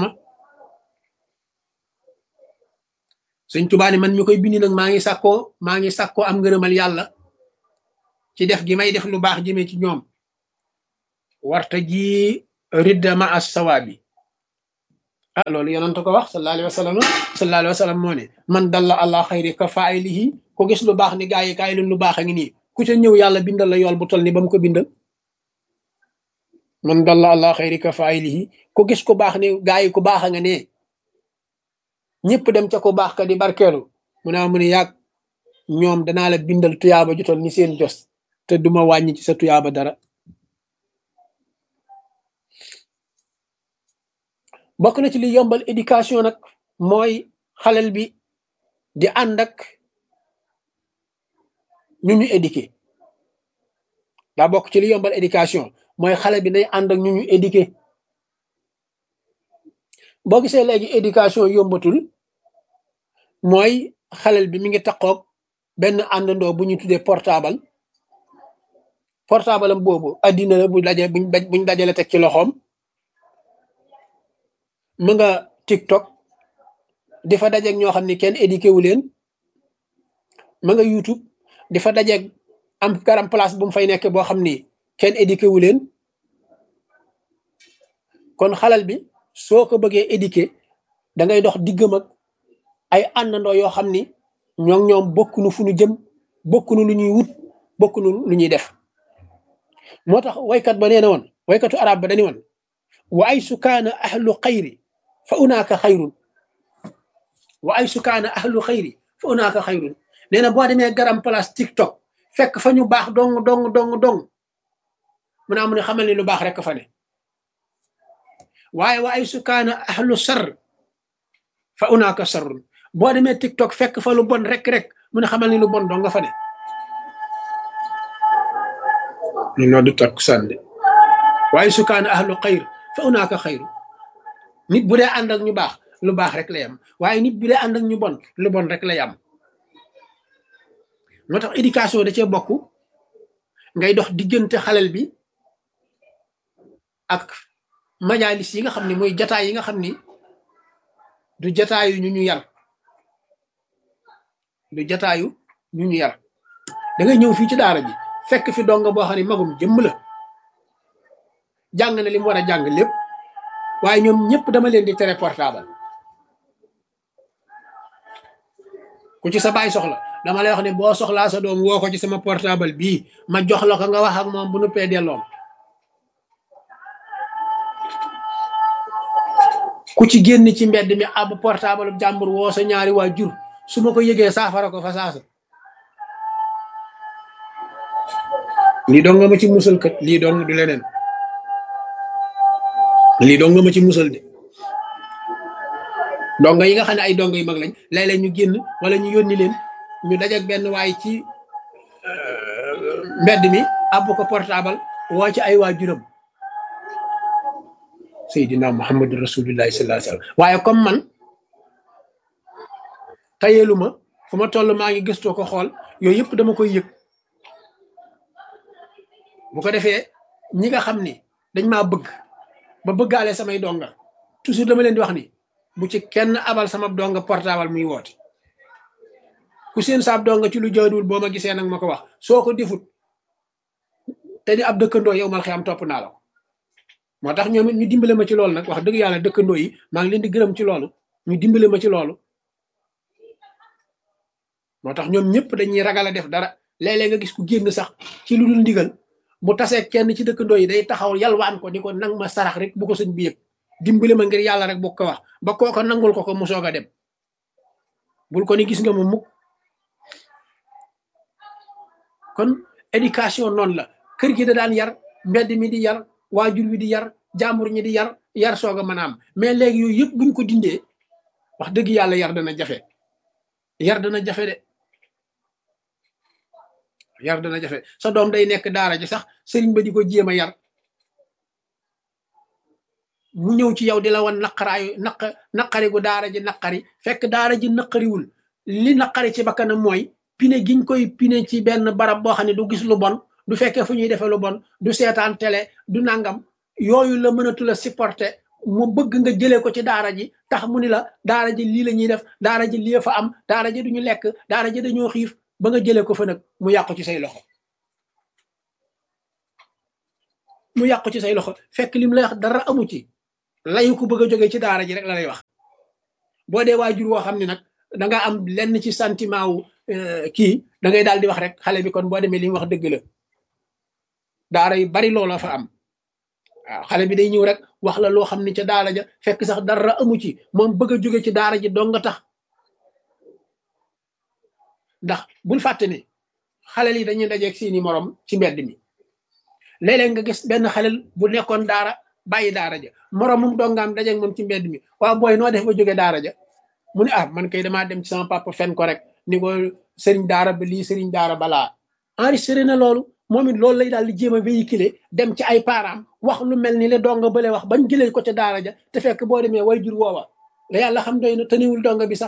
Speaker 1: Sëñ Tuubaa ni man mi koy bindi nag maa ngi sàkkoo am ngërëmal yàlla ci def gi may def lu baax jëmee ci ñoom warta ji ridda ma as sawaabi ah loolu yonent ko wax sallallahu alayhi wa sallam. Sallallahu alayhi wa sallam moo ne man dalla ala xayri ka faa'ilihi, ko gis lu baax ni gaa yi kaay leen lu baax a ngi nii, ku ca ñëw yàlla bindal la yool bu toll ni ba mu ko bindal. man dalla ala xayri ka faa'ilihi, ko gis ku baax ni gaa yi ku baax a nga ne ñëpp dem ca ku baax ka di barkeelu mu ne yàgg ñoom danaa la bindal tuyaaba ju toll ni seen jos te duma wàññi ci sa tuyaaba dara. bokk na ci li yombal éducation nag mooy xalel bi di ànd ak ñu ñu éduqué. daa bokk ci li yombal éducation mooy xale bi nay ànd ak ñu ñu éduqué. boo gisee léegi éducation yombatul mooy xalel bi mi ngi taqoog benn àndandoo bu ñu tuddee portable. portable am boobu addina la buñ dajale teg ci loxoom. mu nga TikTok di fa dajeeg ñoo xam ne kenn éduqué wu leen. ma nga YouTube di fa dajeeg am garam place bu mu fay nekk boo xam ni kenn éduqué wu leen. kon xalal bi soo ko bëggee éduqué da ngay dox diggam ak ay àndandoo yoo xam ni ñoom bokkunu fu ñu jëm, bokkunu lu ñuy wut, bokkunu lu ñuy def. moo tax waykat ba nee na woon, waykatu arab ba dani woon wa ay sukaana ahlu xayri fa unaaka xayrun, wa ay sukaana ahlu xayri fa unaaka xayrun. nee na boo demee garam place TikTok fekk fa ñu baax dong mu ne xamal ni lu baax rek fa ne. waaye wa ay sukaana ahlu sar fa unaaka sarrun, boo demee TikTok fekk fa lu bon rek mu ne xamal ni lu bon dong nga fa ne. ñu noo du takk sànde waaye sukaana ahlu xayr fa unaaka xayru. nit bu dee ànd ak ñu baax lu baax rek lay am, waaye nit bu dee ànd ak ñu bon lu bon rek lay am. moo tax éducation da cee bokk ngay dox diggante xalel bi ak majalis yi nga xam ne mooy jataay yi nga xam ni du jataayu ñu yar, du jataayu ñu yar. da ngay ñëw fii ci daara ji fekk fi donga boo xam ne magum jëmm la, jàng na li mu war a jàng lépp, waaye ñoom ñëpp dama leen di tere portable. ku ci sa baay soxla dama lay wax ne boo soxlaa sa doom woo ko ci sama portable bii ma jox la ko nga wax ak moom bu nu pee delloom. ku ci génn ci mbedd mi ab portable jàmbur woo sa ñaari waajur su ma ko yëgee saafara ko fa saasa. lii dong nga ma ci musal kat, lii dong du leneen, lii dong nga ma ci musal de. donga yi nga xam ne ay donga yu mag lañ léeg-léeg ñu génn wala ñu yónni leen ñu dajak benn waay ci mbedd mi àbb ko portable woo ci ay waajuram. Seydina Muhammadu Rasulullahi sallallahu alayhi wasallam. waaye comme man tayeelu ma fu ma toll maa ngi gëstoo ko xool yooyu yëpp dama koy yëg. bu ko defee ñi nga xam ni dañ maa bëgg ba bëggaale samay donga toujours dama leen di wax ni bu ci kenn abal sama donga portable muy woote. ku seen saab donga ci lu jaaduwul boo ma gisee nag ma ko wax, soo ko defut te di ab dëkkandoo yow mal xiyam topp naa la ko. moo tax ñoom it ñu dimbale ma ci loolu nag, wax dëgg yàlla dëkkandoo yi maa ngi leen di gërëm ci loolu, ñu dimbale ma ci loolu. moo tax ñoom ñëpp dañuy ragal a def dara. léeg-léeg nga gis ku génn sax ci lu dul ndigal bu tasee kenn ci dëkkandoo yi day taxaw yalwaan ko ni ko nang ma sarax rek bu ko sëñ bi yëg, dimbale ma ngir yàlla rek bu ko wax ba kooko nangul ko mu soog a dem. bul ko ni gis nga ma mukk. kon éducation noonu la, kër gi da daan yar, mbedd mi di yar, waajur wi di yar, jàmbur ñi di yar soog a mën a am. mais léegi yooyu yëpp buñ ko dindee wax dëgg yàlla yar dana jafe, yar dana jafe de. yar dana jafe. sa doom day nekk daara ji sax sëriñ ba di ko jéem a yar, mu ñëw ci yow di la wan naqari gu daara ji naqari, fekk daara ji naqariwul. li naqari ci bakkanam mooy pine giñ koy pine ci benn barab boo xam ne du gis lu bon, du fekkee fu ñuy defee lu bon, du seetaan télé, du nangam. yooyu la mënatul a supporter, mu bëgg nga jëlee ko ci daara ji tax mu ni la daara ji lii la ñuy def, daara ji lii fa am, daara ji duñu lekk, daara ji dañoo xiif, ba nga jëlee ko fa nag mu yàqu ci say loxo. mu yàqu ci say loxo fekk lim lay wax dara amu ci. layu ko bëgg a jóge ci daara ji rek la lay wax boo dee waajur woo xam ne nag da nga am lenn ci sentiment wu kii da ngay daal di wax rek xale bi kon boo demee li mu wax dëgg la daara yu bari looloo fa am waaw xale bi day ñëw rek wax la loo xam ne ca daara ja fekk sax dara amu ci moom bëgg a jóge ci daara ji dong nga tax ndax bul fàtte ne xale yi dañuy dajeeg seeni morom ci mbedd mi léeg-léeg nga gis benn xale bu nekkoon daara bàyyi daara ja moromum dongaam dajeeg moom ci mbedd mi waaw booy noo def ba jóge daara ja mu ne ah man kay damaa dem ci sama papa fen ko rek ni ko sëriñ daara ba lii sëriñ daara balaa enregistré na loolu moom it loolu lay daal di jéem a véhiculer dem ci ay parents wax lu mel ni le donga bële wax bañ jëlee ko ca daara ja te fekk boo demee way jur woowa la yàlla xam doy na tëniwul donga bi sax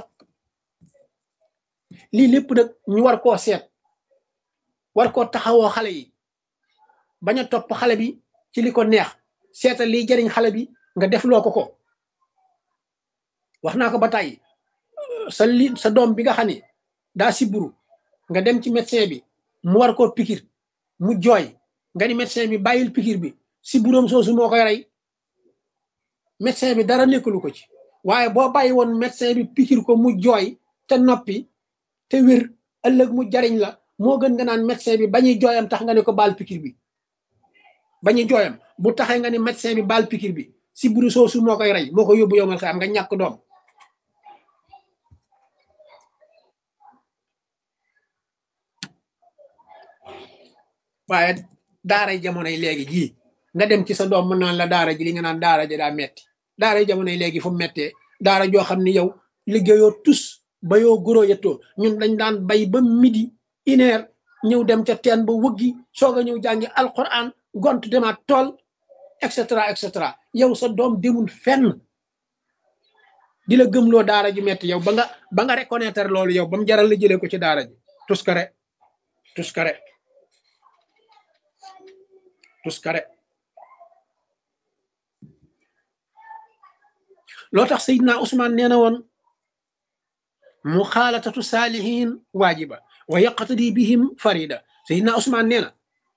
Speaker 1: lii lépp nag ñu war koo seet war koo taxawoo xale yi bañ a topp xale bi ci li ko neex seetal liy jariñ xale bi nga def loo ko wax naa ko ba tàyyi sa doom bi nga xam ne daa siburu nga dem ci médecin bi mu war koo pikir mu jooy nga ni médecin bi bàyyil pikir bi siburoom soosu moo koy rey médecin bi dara nekkalu ko ci waaye boo bàyyi woon médecin bi pikir ko mu jooy te noppi te wér ëllëg mu jariñ la moo gën nga naan médecin bi bañuy jooyam tax nga ne ko baal pikir bi bañuy jooyam bu taxee nga ni médecin bi baal pikir bi siburu soosu moo koy rey moo ko yóbbu yow mal xam nga ñàkk doom waaye daaray jamonoy léegi jii nga dem ci sa doom mën naan la daara ji li nga naan daara ji daa metti daaray jamonoy léegi fu mu mettee daara joo xam ne yow liggéeyoo tus ba yoo goro yettoo ñun dañ daan bay ba midi 1 heure ñëw dem ca teen ba wëggi soog a ñëw jàngi alquran gont demaat tool et cetera yow sa doom demul fenn di la gëmloo daara ji metti yow ba nga reconnaître loolu yow ba mu jaral la jëlee ko ci daara ji tuskare loo tax Seydina Ousmane nee na woon muxaalatatu saalihin waajiba wa yaqtadi bihim farida Seydina Ousmane nee na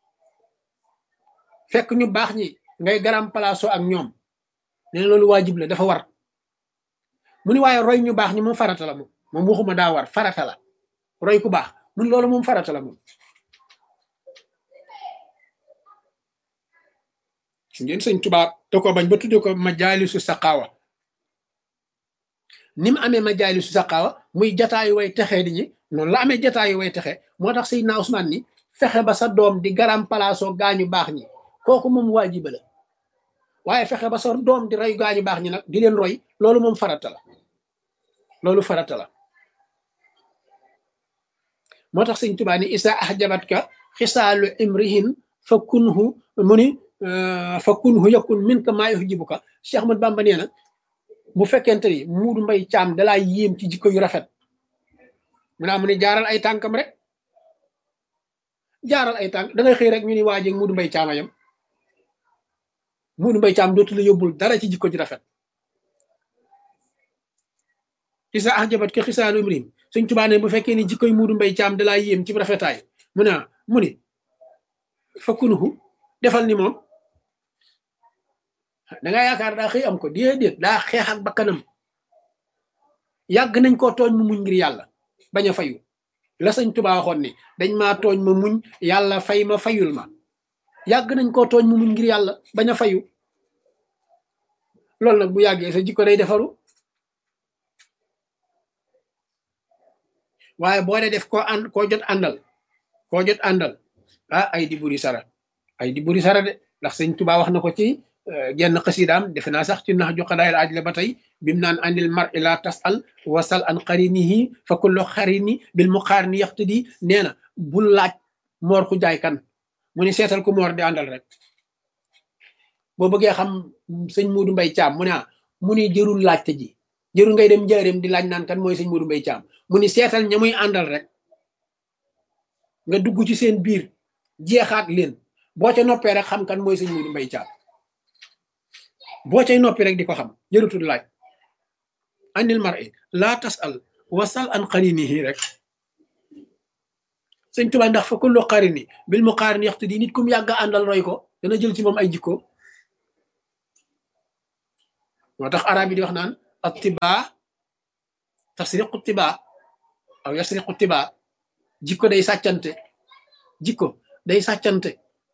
Speaker 1: fekk ñu baax ñi ngay garam palaaso ak ñoom nee na loolu waajib la dafa war mu ni waaye roy ñu baax ñi moom farata la moom waxuma daa war farata la roy ku baax mu ni loolu moom farata la moom ngeen sëñ tubaab te ko bañ ba tudde ko majaalisu saqaawa ni mu amee majaalisu saqaawa muy jataayu way texee di ñi noonu la amee jataayu way texe moo tax Seydina Ousmane ni fexe ba sa doom di garam palaasoo gaañu baax ñi kooku moom waajiba la waaye fexe ba sa doom di roy gaañu baax ñi nag di leen roy loolu moom farata la loolu farata la moo tax sëñ Tuubaa ni isa ahjabatka xisaalu imrihin fa kunhu mu ni fa kunhu yakun minka maa yuhjibuka Cheikh Ahmad Bamba nee na bu fekkente ni Muudu Mbay Caam dalaa yéem ci jikko yu rafet mu naa mu ne jaaral ay tànkam rek jaaral ay tànk da ngay xëy rek ñu ni waa ji Muudu Mbay Caam ayam Muudu Mbay Caam dootu la yóbbul dara ci jikko ju rafet isa ahjabat ka xisaalu imrim Sëñ Tuubaa ne bu fekkee ni jikkoy Muudu Mbay Caam dalaa yéem ci rafetaay mu ni fa kunhu defal ni moom da nga yaakaar daa xëy am ko déedéet daa xeex ak bakkanam yàgg nañ koo tooñ mu muñ ngir yàlla bañ a fayu la Sëñ Tuubaa waxoon ni dañ maa tooñ ma muñ yàlla fay ma fayul ma yàgg nañ koo tooñ mu muñ ngir yàlla bañ a fayu loolu nag bu yàggee sa jikko day defaru waaye boo dee def koo jot àndal ah ay di buri sara de ndax Sëñ Tuubaa wax na ko ci genn xasidaam defe naa sax ci nax ju xadaayil aaj la ba tey bim naan andil mar ila tasal wasal an qarinihi fa kullu xarini bil muqarini yaxtadi nee na bul laaj moor ku jaay kan mu ni seetal ku moor di àndal rek boo bëggee xam sëñ Muudu Mbay Caam mu ni jërul laajte ji jërul ngay dem njaareem di laaj naan kan mooy sëñ Muudu Mbay Caam mu ni seetal ña muy àndal rek nga dugg ci seen biir jeexaat leen boo ca noppee rek xam kan mooy sëñ Muudu Mbay Caam boo cay noppi rek di ko xam jërutul laaj andil mar'i laa tasal wasal an qarinihi rek Sëñ Tuubaa ndax fa kullu qarini bil muqarini yaxtadi nit kum yàgg àndal roy ko dana jël ci moom ay jikko moo tax arab yi di wax naan attibaa tasriqu tibaa aw yasriqu tibaa jikko day sàccante jikko day sàccante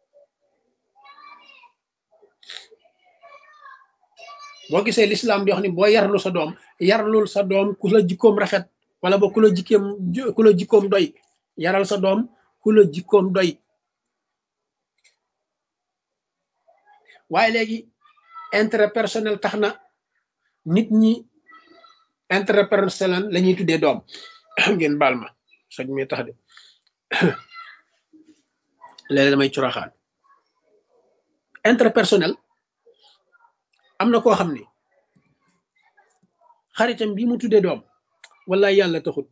Speaker 1: boo gisee l'islam di wax ni boo yarlu sa doom yarlul sa doom ku la jikkoom rafet wala ba ku la jikkoom doy yaral sa doom ku la jikkoom doy waaye léegi intérêt personnel tax na nit ñi intérêt personnel la ñuy tuddee doom ngeen baal ma soj mi tax de léeg damay curaxaan intérêt personnel am na koo xam ni xaritam bi mu tuddee doom wala yàlla taxut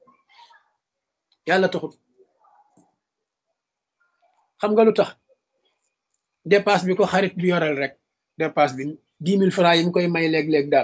Speaker 1: xam nga lu tax dépasse bi ko xarit bi yoreel rek dépasse bi 10 000 francs yi mu koy may léeg-léeg daal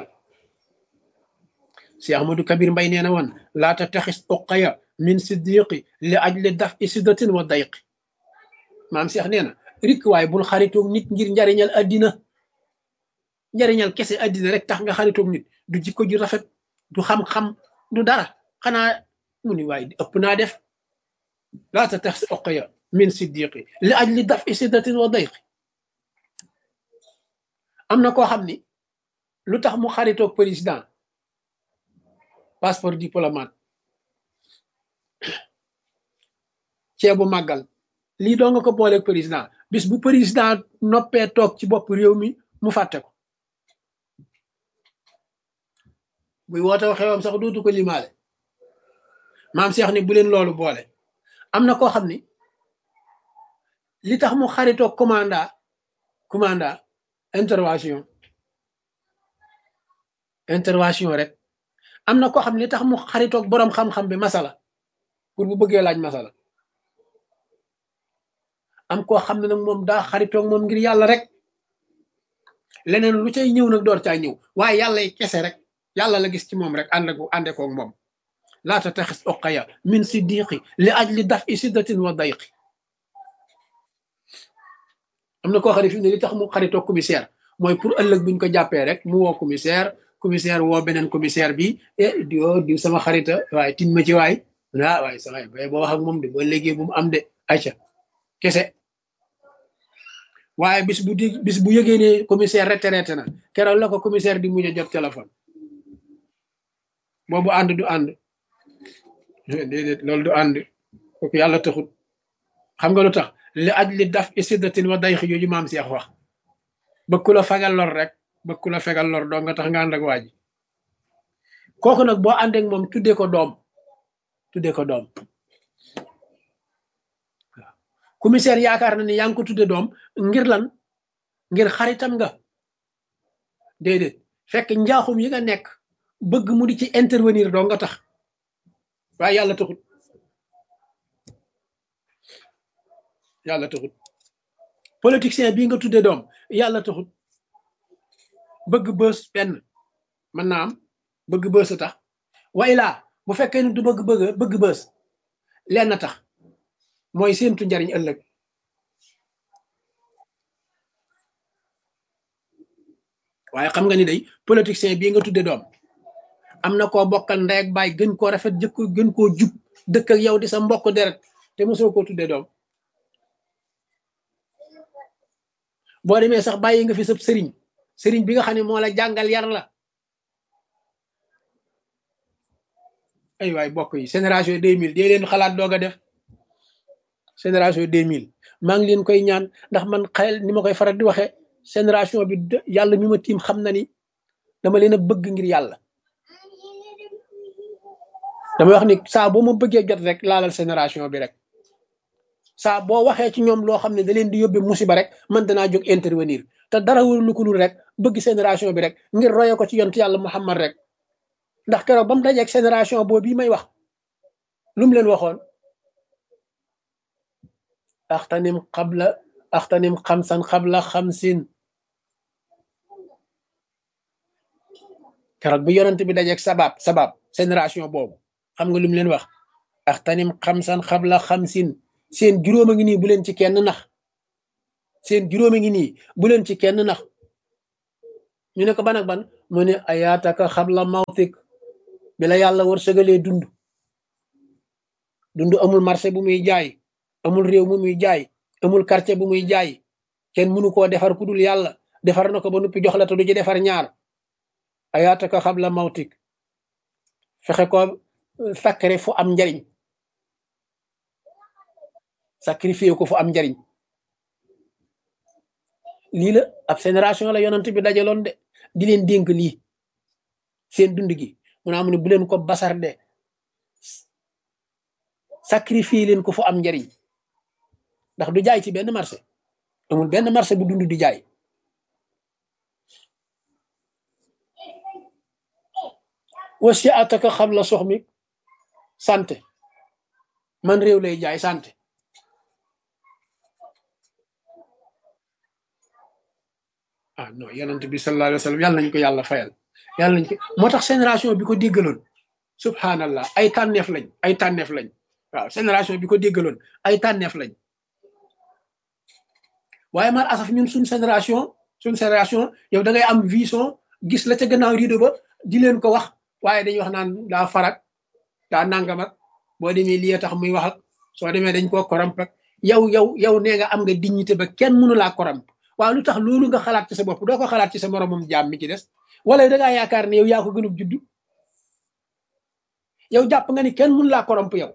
Speaker 1: si Ahmadou Kabir Mbay nee na woon laata taxis uqaya min siddiqi li ajli daf isidatin wa dayqi maam Cheikh nee na rik waaye bul xaritoog nit ngir njariñal addina njariñal kese addina rek tax nga xaritoog nit du jikko ju rafet du xam-xam du dara xanaa mu ni waaye ëpp naa def laata taxis uqaya min siddiqi li ajli daf isidatin wa dayqi am na koo xam ni lu tax mu xaritoog président passeport diplomate ceebu màggal lii doo nga ko booleeg président bis bu président noppee toog ci bopp réew mi mu fàtte ko buy woote xewam sax dootu ko limaale maam Cheikh ni bu leen loolu boole am na koo xam ni li tax mu xaritoog commanda intervention rek am na koo xam ne li tax mu xaritoog boroom xam-xam bi masala pour bu bëggee laaj masala am koo xam ne nag moom daa xaritoog moom ngir yàlla rek leneen lu cay ñëw nag door caa ñëw waaye yàlla y kese rek yàlla la gis ci moom rek ànde koog moom laata taxis uqaya min siddiqi li ajli daf i siddatin wa dayqi am na koo xam ne fi ne li tax mu xaritoog commissaire mooy pour ëllëg buñ ko jàppee rek mu woo commissaire woo beneen commissaire bi di sama xarita waaye tin ma ci waay waaye sa waay boo wax ak moom de boo léegi bu mu am de acca kese waaye bis bu yëgee ne commissaire retraité na keroog la ko commissaire di mujj a jot téléphone boobu ànd du ànd déedéet loolu du ànd kooku yàlla taxut xam nga lu tax li aj li daf isiddatin wa dayxi yooyu maam Seex wax bëgg ku la fegal lor rek bëgg ku la fegal lor doo nga tax nga ànd ak waa ji kooku nag boo àndeek moom tuddee ko doom waaw commissaire yaakaar na ni yaa ngi ko tudde doom ngir lan ngir xaritam nga déedéet fekk njaaxum yi nga nekk bëgg mu di ci intervenir doo nga tax waaye yàlla taxut politicien bii nga tudde doom yàlla taxut bëgg bës benn mën naa am bëgg bës a tax way laa bu fekkee ni du bëgg bës lenn tax mooy séentu njariñ ëllëg waaye xam nga ni day politicien bii nga tudde doom am na koo bokkal ndey ak baay gën koo rafet jëkk gën koo jub dëkk ak yow di sa mbokk deret te mosoo koo tudde doom boo demee sax bàyyi nga fi sab sëriñ bi nga xam ne moo la jàngal yar la ay waay bokk yi génération 2000 dee leen xalaat doog a def génération 2000 maa ngi leen koy ñaan ndax man xel ni ma koy faral di waxee génération bi yàlla mi ma tiim xam na ni dama leen a bëgg ngir yàlla damay wax ni saa boo ma bëggee jot rek laalal génération bi rek saa boo waxee ci ñoom loo xam ne da leen di yóbbee musiba rek man danaa jóg intervenir te dara wul ko dul rek bëgg génération bi rek ngir roye ko ci yontu yàlla Muhammad rek ndax keroog ba mu dajeeg génération boobu bii may wax lu mu leen waxoon axtanim xamsan xabla xamsin keroog bi yonent bi dajeeg sabab génération boobu xam nga lu mu leen wax axtanim xamsan xabla xamsin seen juróom a ngi nii bu leen ci kenn nax ñu ne ko ban ak ban mu ne ayaataka xabla mawtik bi la yàlla war sëgalee dund amul marché bu muy jaay amul réew mu muy jaay amul quartier bu muy jaay kenn mënu koo defar ku dul yàlla defar na ko ba noppi jox la te du ci defar ñaar ayaataka xabla mawtik fexe ko sacré fu am njariñ sacrifié ko fu am njariñ lii la ab génération la yonent bi dajaloon de di leen dénk lii seen dund gi mu naa mu ne bu leen ko basarde sacrifié leen ko fu am njariñ ndax du jaay ci benn marché amul benn marché bu dund di jaay wasi ataka xam la sox mi santé man réew lay jaay santé ah non yonent bi sallallahu alayhi wa sallam yàlla nañ ko yàlla fayal yàlla nañ ko moo tax génération bi ko déggaloon subhanallah ay tànneef lañ waaw génération bi ko déggaloon ay tànneef lañ waaye mal asaf ñun suñ génération yow da ngay am vision gis la ca gannaaw rideau ba di leen ko wax waaye dañuy wax naan daa farak daa nangam ak boo demee lii tax muy wax ak soo demee dañ koo koromp ak yow nee nga am nga dignité ba kenn mënu laa koromp waaw lu tax loolu nga xalaat ci sa bopp doo ko xalaat ci sa moromam jaam mi ci des wala da ngaa yaakaar ne yow yaa ko gënub juddu yow jàpp nga ni kenn mënu laa koromp yow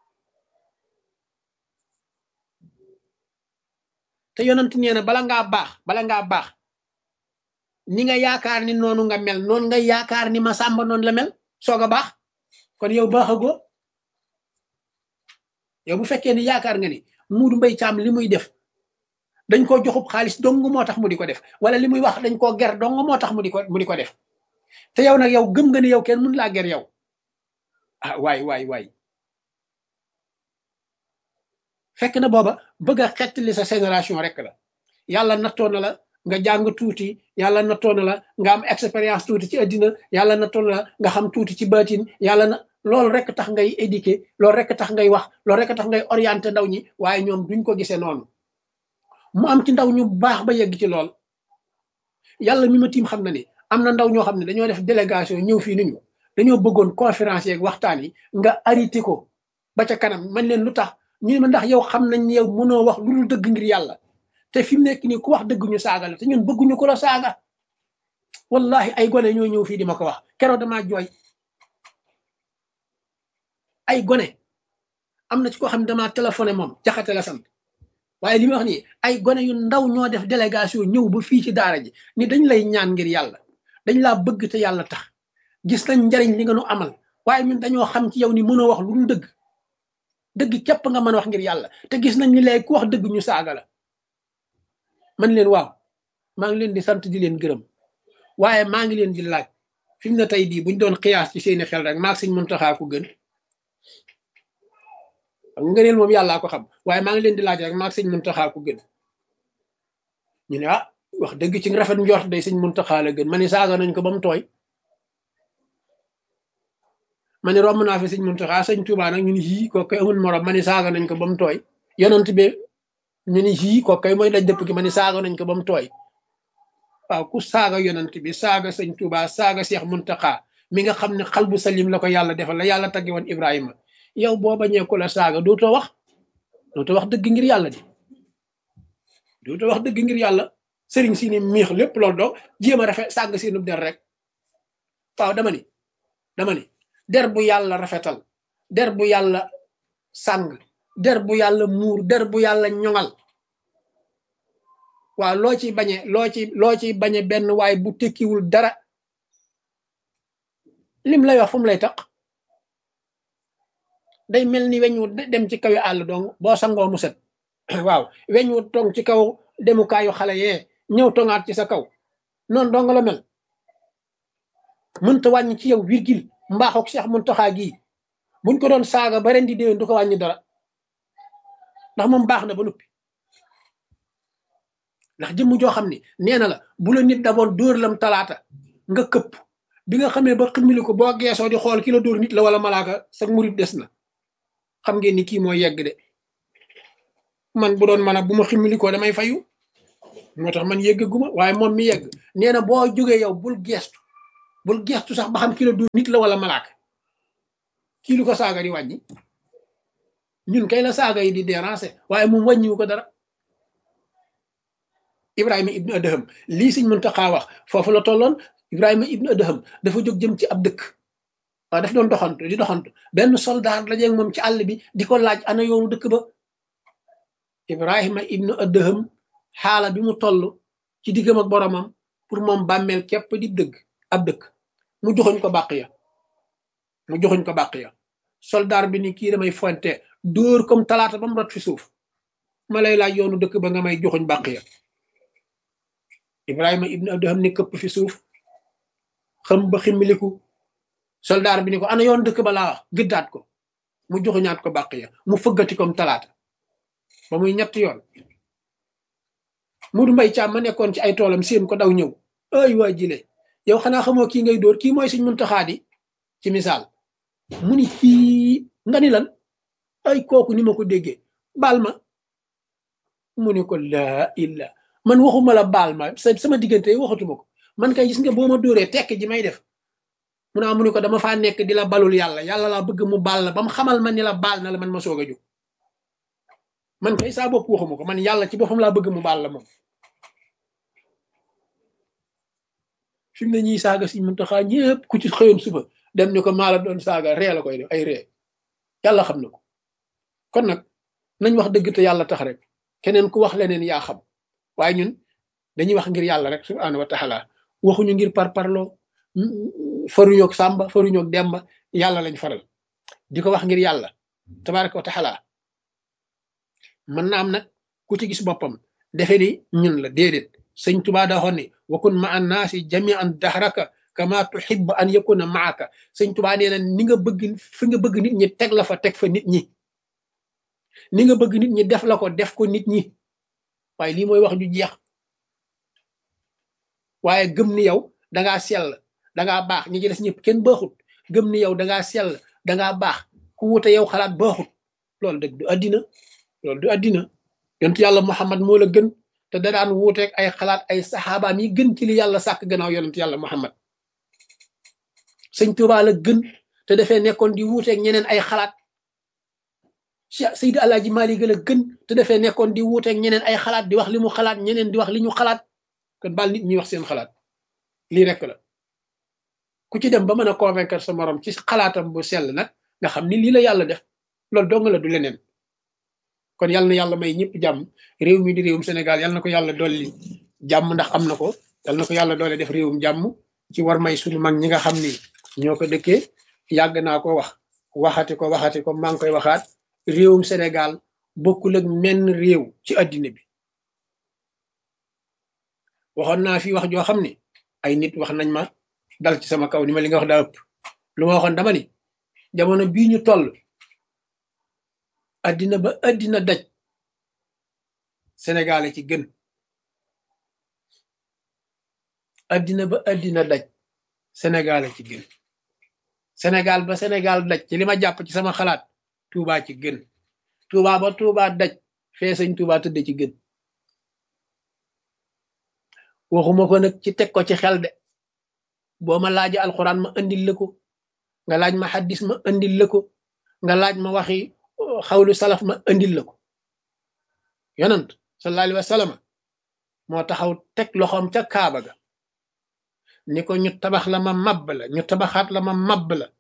Speaker 1: te yonent nee na bala ngaa baax ni nga yaakaar ni noonu nga mel noonu nga yaakaar ni ma sàmba noonu la mel soog a baax kon yow baaxagoo yow bu fekkee ni yaakaar nga ni Muudu Mbay Caam li muy def dañ koo joxub xaalis dong moo tax mu di ko def wala li muy wax dañ koo ger dong moo tax mu di ko def te yow nag yow gëm nga ni yow kenn mënu laa ger yow ah waay fekk na booba bëgg a xettali sa génération rek la yàlla nattoo na la nga jàng tuuti yàlla nattoo na la nga am expérience tuuti ci àddina yàlla nattoo na la nga xam tuuti ci baatin yàlla na loolu rek tax ngay éduquer loolu rek tax ngay wax loolu rek tax ngay orienter ndaw ñi waaye ñoom duñ ko gisee noonu mu am ci ndaw ñu baax ba yegg ci lool yàlla mi ma tiim xam na ni am na ndaw ñoo xam ne dañoo def délégation ñëw fii ni ñu dañoo bëggoon conférence yeeg waxtaan yi nga arrêté ko ba ca kanam man leen lu tax ñu ne ma ndax yow xam nañ ne yow mënoo wax lu dul dëgg ngir yàlla te fi mu nekk nii ku wax dëgg ñu saaga la te ñun bëgguñu ko la saaga wallahi ay gone ñoo ñëw fii di ma ko wax keroog damaa jooy ay gone am na ci koo xam ne damaa téléphoné moom jaxate la sant waaye li ma wax nii ay gone yu ndaw ñoo def délégation ñëw ba fii ci daara ji ni dañ lay ñaan ngir yàlla dañ laa bëgg te yàlla tax gis nañ njariñ li nga nu amal waaye ñun dañoo xam ci yow ni mënoo wax lu dul dëgg képp nga mën a wax ngir yàlla te gis nañ ni léegi ku wax dëgg ñu saaga la man leen waaw maa ngi leen di sant di leen gërëm waaye maa ngi leen di laaj fi mu ne tey bii buñ doon xiyaas ci seeni xel rek maag Sëñ Muntaxa ko gën ngëneel moom yàllaa ko xam waaye maa ngi leen di laaj rek maag Sëñ Muntaxa ko gën ñu ne ah wax dëgg ci rafet njort day Sëñ Muntaxa la gën ma ni saaga nañ ko ba mu tooy ma ni romb naa fi Sëñ Muntaxa Sëñ Tuubaa nag ñu ni yii ko koy amul morom ma ni saaga nañ ko ba mu tooy yonent bi ñu ni yii ko koy mooy daj dëpp gi ma ni saaga nañ ko ba mu tooy waaw ku saaga yonent bi saaga Sëñ Tuubaa saaga Seex Muntaxa mi nga xam ne xal bu salim la ko yàlla defal la yàlla tagge woon Ibrahima yow boo bañee ko la saaga dootoo wax dëgg ngir yàlla di dootoo wax dëgg ngir yàlla sëriñ si ni miix lépp loolu doo jéem a rafet sàng seenub der rek waaw dama ni der bu yàlla rafetal der bu yàlla sàng der bu yàlla muur der bu yàlla ñoŋal waaw loo ci bañe benn waay bu tekkiwul dara lim lay wax fu mu lay taq day mel ni weñ wu dem ci kaw àll dong boo sangoo mu set waaw weñ wu tong ci kaw demukaayu xale yee ñëw tongaat ci sa kaw noonu dong la mel mënta wàññi ci yow virgule mbaaxook Seex Muntaxa gii buñ ko doon saaga ba ren di déwén du ko wàññi dara ndax moom baax na ba noppi ndax jëmm joo xam ne nee na la bu la nit daboon dóor lam talaata nga këpp bi nga xamee ba ximmili ko boo geesoo di xool ki la dóor nit la wala malaaka sa murit des na xam ngeen ni kii mooy yegg de man bu doon man a bu ma ximmili ko damay fayu moo tax man yeggaguma waaye moom mi yegg nee na boo jógee yow bul geestu bul geestu sax ba xam kilo du nit la wala malaaka kii lu ko saaga di wàññi ñun kay la saaga yi di déranger waaye moom wàññiwu ko dara. Ibrahima ibnu Adham lii Sëñ Muntaxa wax foofu la tolloon. Ibrahima ibnu Adham dafa jóg jëm ci ab dëkk waaw daf doon doxantu di doxantu benn soldat la jeeg moom ci àll bi di ko laaj ana yoonu dëkk ba. Ibrahima ibnu Adham xaala bi mu toll ci diggam ak boromam pour moom bàmmeel képp di dëgg ab dëkk mu joxoñ ko bàq ya soldat bi ni kii damay fonte dóor comme talaata ba mu rot fi suuf ma lay laaj yoonu dëkk ba nga may joxoñ bàq ya. Ibrahima ibnu Adham ni këpp fi suuf xam ba ximmiliku soldat bi ni ko ana yoon dëkk ba laa wax gëddaat ko mu joxuñaat ko bàq ya mu fëggati comme talaata ba muy ñetti yoon. Mudu Mbay Caam ma nekkoon ci ay toolam seen ko daw ñëw ay waa jile yow xanaa xamoo kii ngay dóor kii mooy Sëñ Muntaxa di ci misaal mu ni kii nga ni lan ay kooku ni ma ko déggee baal ma mu ni ko laa illa man waxuma la baal ma sama diggante waxatuma ko man kay gis nga boo ma dóoree tekk ji may def mu naa mu ni ko dama faa nekk di la balul yàlla laa bëgg mu baal la ba mu xamal ma ni la baal na la man ma soog a jóg man kay saa bopp waxuma ko man yàlla ci boppam laa bëgg mu baal la moom. fi mu ne ñuy saaga Sëñ Muntaxa ñëpp ku ci xëyoon suba dem ni ko maa la doon saaga ree la koy def ay ree yàlla xam na ko. kon nag nañ wax dëgg te yàlla tax rek keneen ku wax leneen yaa xam waaye ñun dañuy wax ngir yàlla rek subhaanahu wa taala waxuñu ngir parparloo faruñoog Sàmba faruñoog Demba yàlla lañ faral di ko wax ngir yàlla tabaraka wa taala. mën na am nag ku ci gis boppam defe ni ñun la déedéet. Sëñ Tuubaa daa xoon ni wakun ma an naasi jamian dahraka kama tuhibbu an yakuna maaka. Sëñ Tuubaa nee na ni nga bëgg fi nga bëgg nit ñi teg la fa teg fa nit ñi ni nga bëgg nit ñi def la ko def ko nit ñi waaye lii mooy wax ju jeex. waaye gëm ni yow dangaa sell dangaa baax ñi ci des ñëpp kenn baaxut gëm ni yow dangaa sell dangaa baax ku wute yow xalaat baaxut loolu dëgg du àddina loolu du àddina. yonent yàlla Muhammad moo la gën te da daan wuuteeg ay xalaat ay saxaabaam yi gën ci li yàlla sàkk gannaaw yonent yàlla Muhammad. Sëñ Tuubaa la gën te dafee nekkoon di wuuteeg ñeneen ay xalaat. Cheikh Seydi Alaaji Maalik la gën te dafee nekkoon di wuuteeg ñeneen ay xalaat di wax li mu xalaat ñeneen di wax li ñu xalaat kon baal nit ñi wax seen xalaat lii rek la. ku ci dem ba mën a convaincre sa morom ci xalaatam bu sell nag nga xam ni lii la yàlla def loolu dong la du leneen. kon yàlla na yàlla may ñëpp jàmm réew mi di réewum Sénégal yàlla na ko yàlla dolli jàmm ndax am na ko yàlla na ko yàlla doole def réewum jàmm ci war may suñu mag ñi nga xam ni ñoo ko dëkkee yàgg naa ko wax waxati ko maa ngi koy waxaat réewum Sénégal bokkul ak menn réew ci addina bi. waxoon naa fi wax joo xam ni ay nit wax nañ ma dal ci sama kaw ni ma li nga wax daa ëpp lu ma waxoon dama ni jamono bii ñu toll addina ba addina daj Sénégal ci gën addina ba addina daj Sénégal ci gën Sénégal ba Sénégal daj ci li ma jàpp ci sama xalaat Touba ci gën Touba ba Touba daj fee Sëñ Touba tëdd ci gën. waxuma ko nag ci teg ko ci xel de boo ma laaji alxuraan ma andil la ko nga laaj ma xaddis ma andil la ko nga laaj ma waxi xawlu salaf ma andil la ko. yonent sallallahu alayhi wa sallam moo taxaw teg loxoom ca Kaaba ga ni ko ñu tabax la ma mabb la ñu tabaxaat la ma mabb la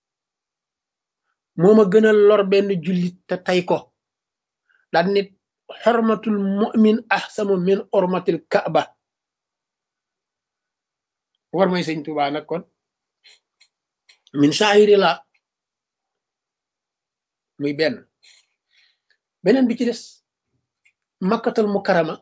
Speaker 1: moo ma gën a lor benn jullit te tey ko daan nit xormatul mu'min ahsanu min ormatil Kaaba. war may Sëñ Tuubaa nag kon min sha'iri la muy beneen bi ci des makkatal mukarrama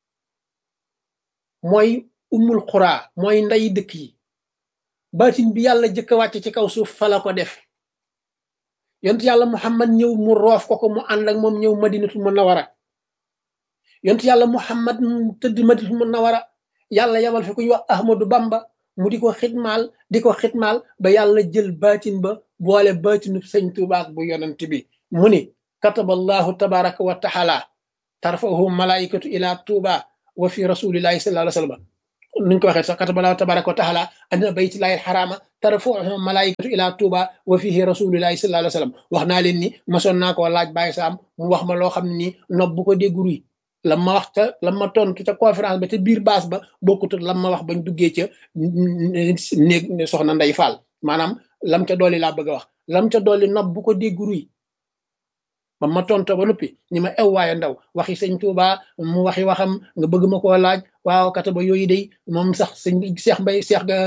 Speaker 1: mooy ummul xuraa mooy nday dëkk yi baatin bi yàlla jëkk a wàcc ci kaw suuf fa la ko def yonent yàlla Muhammad ñëw mu roof ko mu ànd ak moom ñëw madinatul munawwara yonent yàlla Muhammad tëdd madinatul munawwara yàlla yabal fi ku ñu wax Ahmadu Bamba mu di ko xitmaal ba yàlla jël baatin ba boole baatinu Sëñ Tuubaa bu yonent bi mu ni kataballahu tabaraka wa taala tarfahu malaikatu ila Tuuba wa fi rasulillahi sallallahu alayhi wa sallam nuñ ko waxee sax kataba Allahu tabaraka wa taala anna baytullahi alxarama tarfuuhu malaikatu ila tuuba wa fihi rasulullahi sallallahu alayhi wa sallam wax naa leen ni masoon naa koo laaj Baye Sam mu wax ma loo xam ne nii nopp bu ko déggul yi lam ma wax ca lam ma tontu ca conférence ba ca biir baas ba bokkutut lam ma wax bañ duggee ca néeg soxna Ndey Fall maanaam lam ca dolli laa bëgg a wax lam ca dolli nopp bu ko déggul yi ba ma tonto ba noppi ñi ma ew waaye ndaw waxi sëñ Tuuba mu waxi waxam nga bëgg ma koo laaj waaw kataba yooyu day moom sax sëñ Cheikh Mbay Cheikh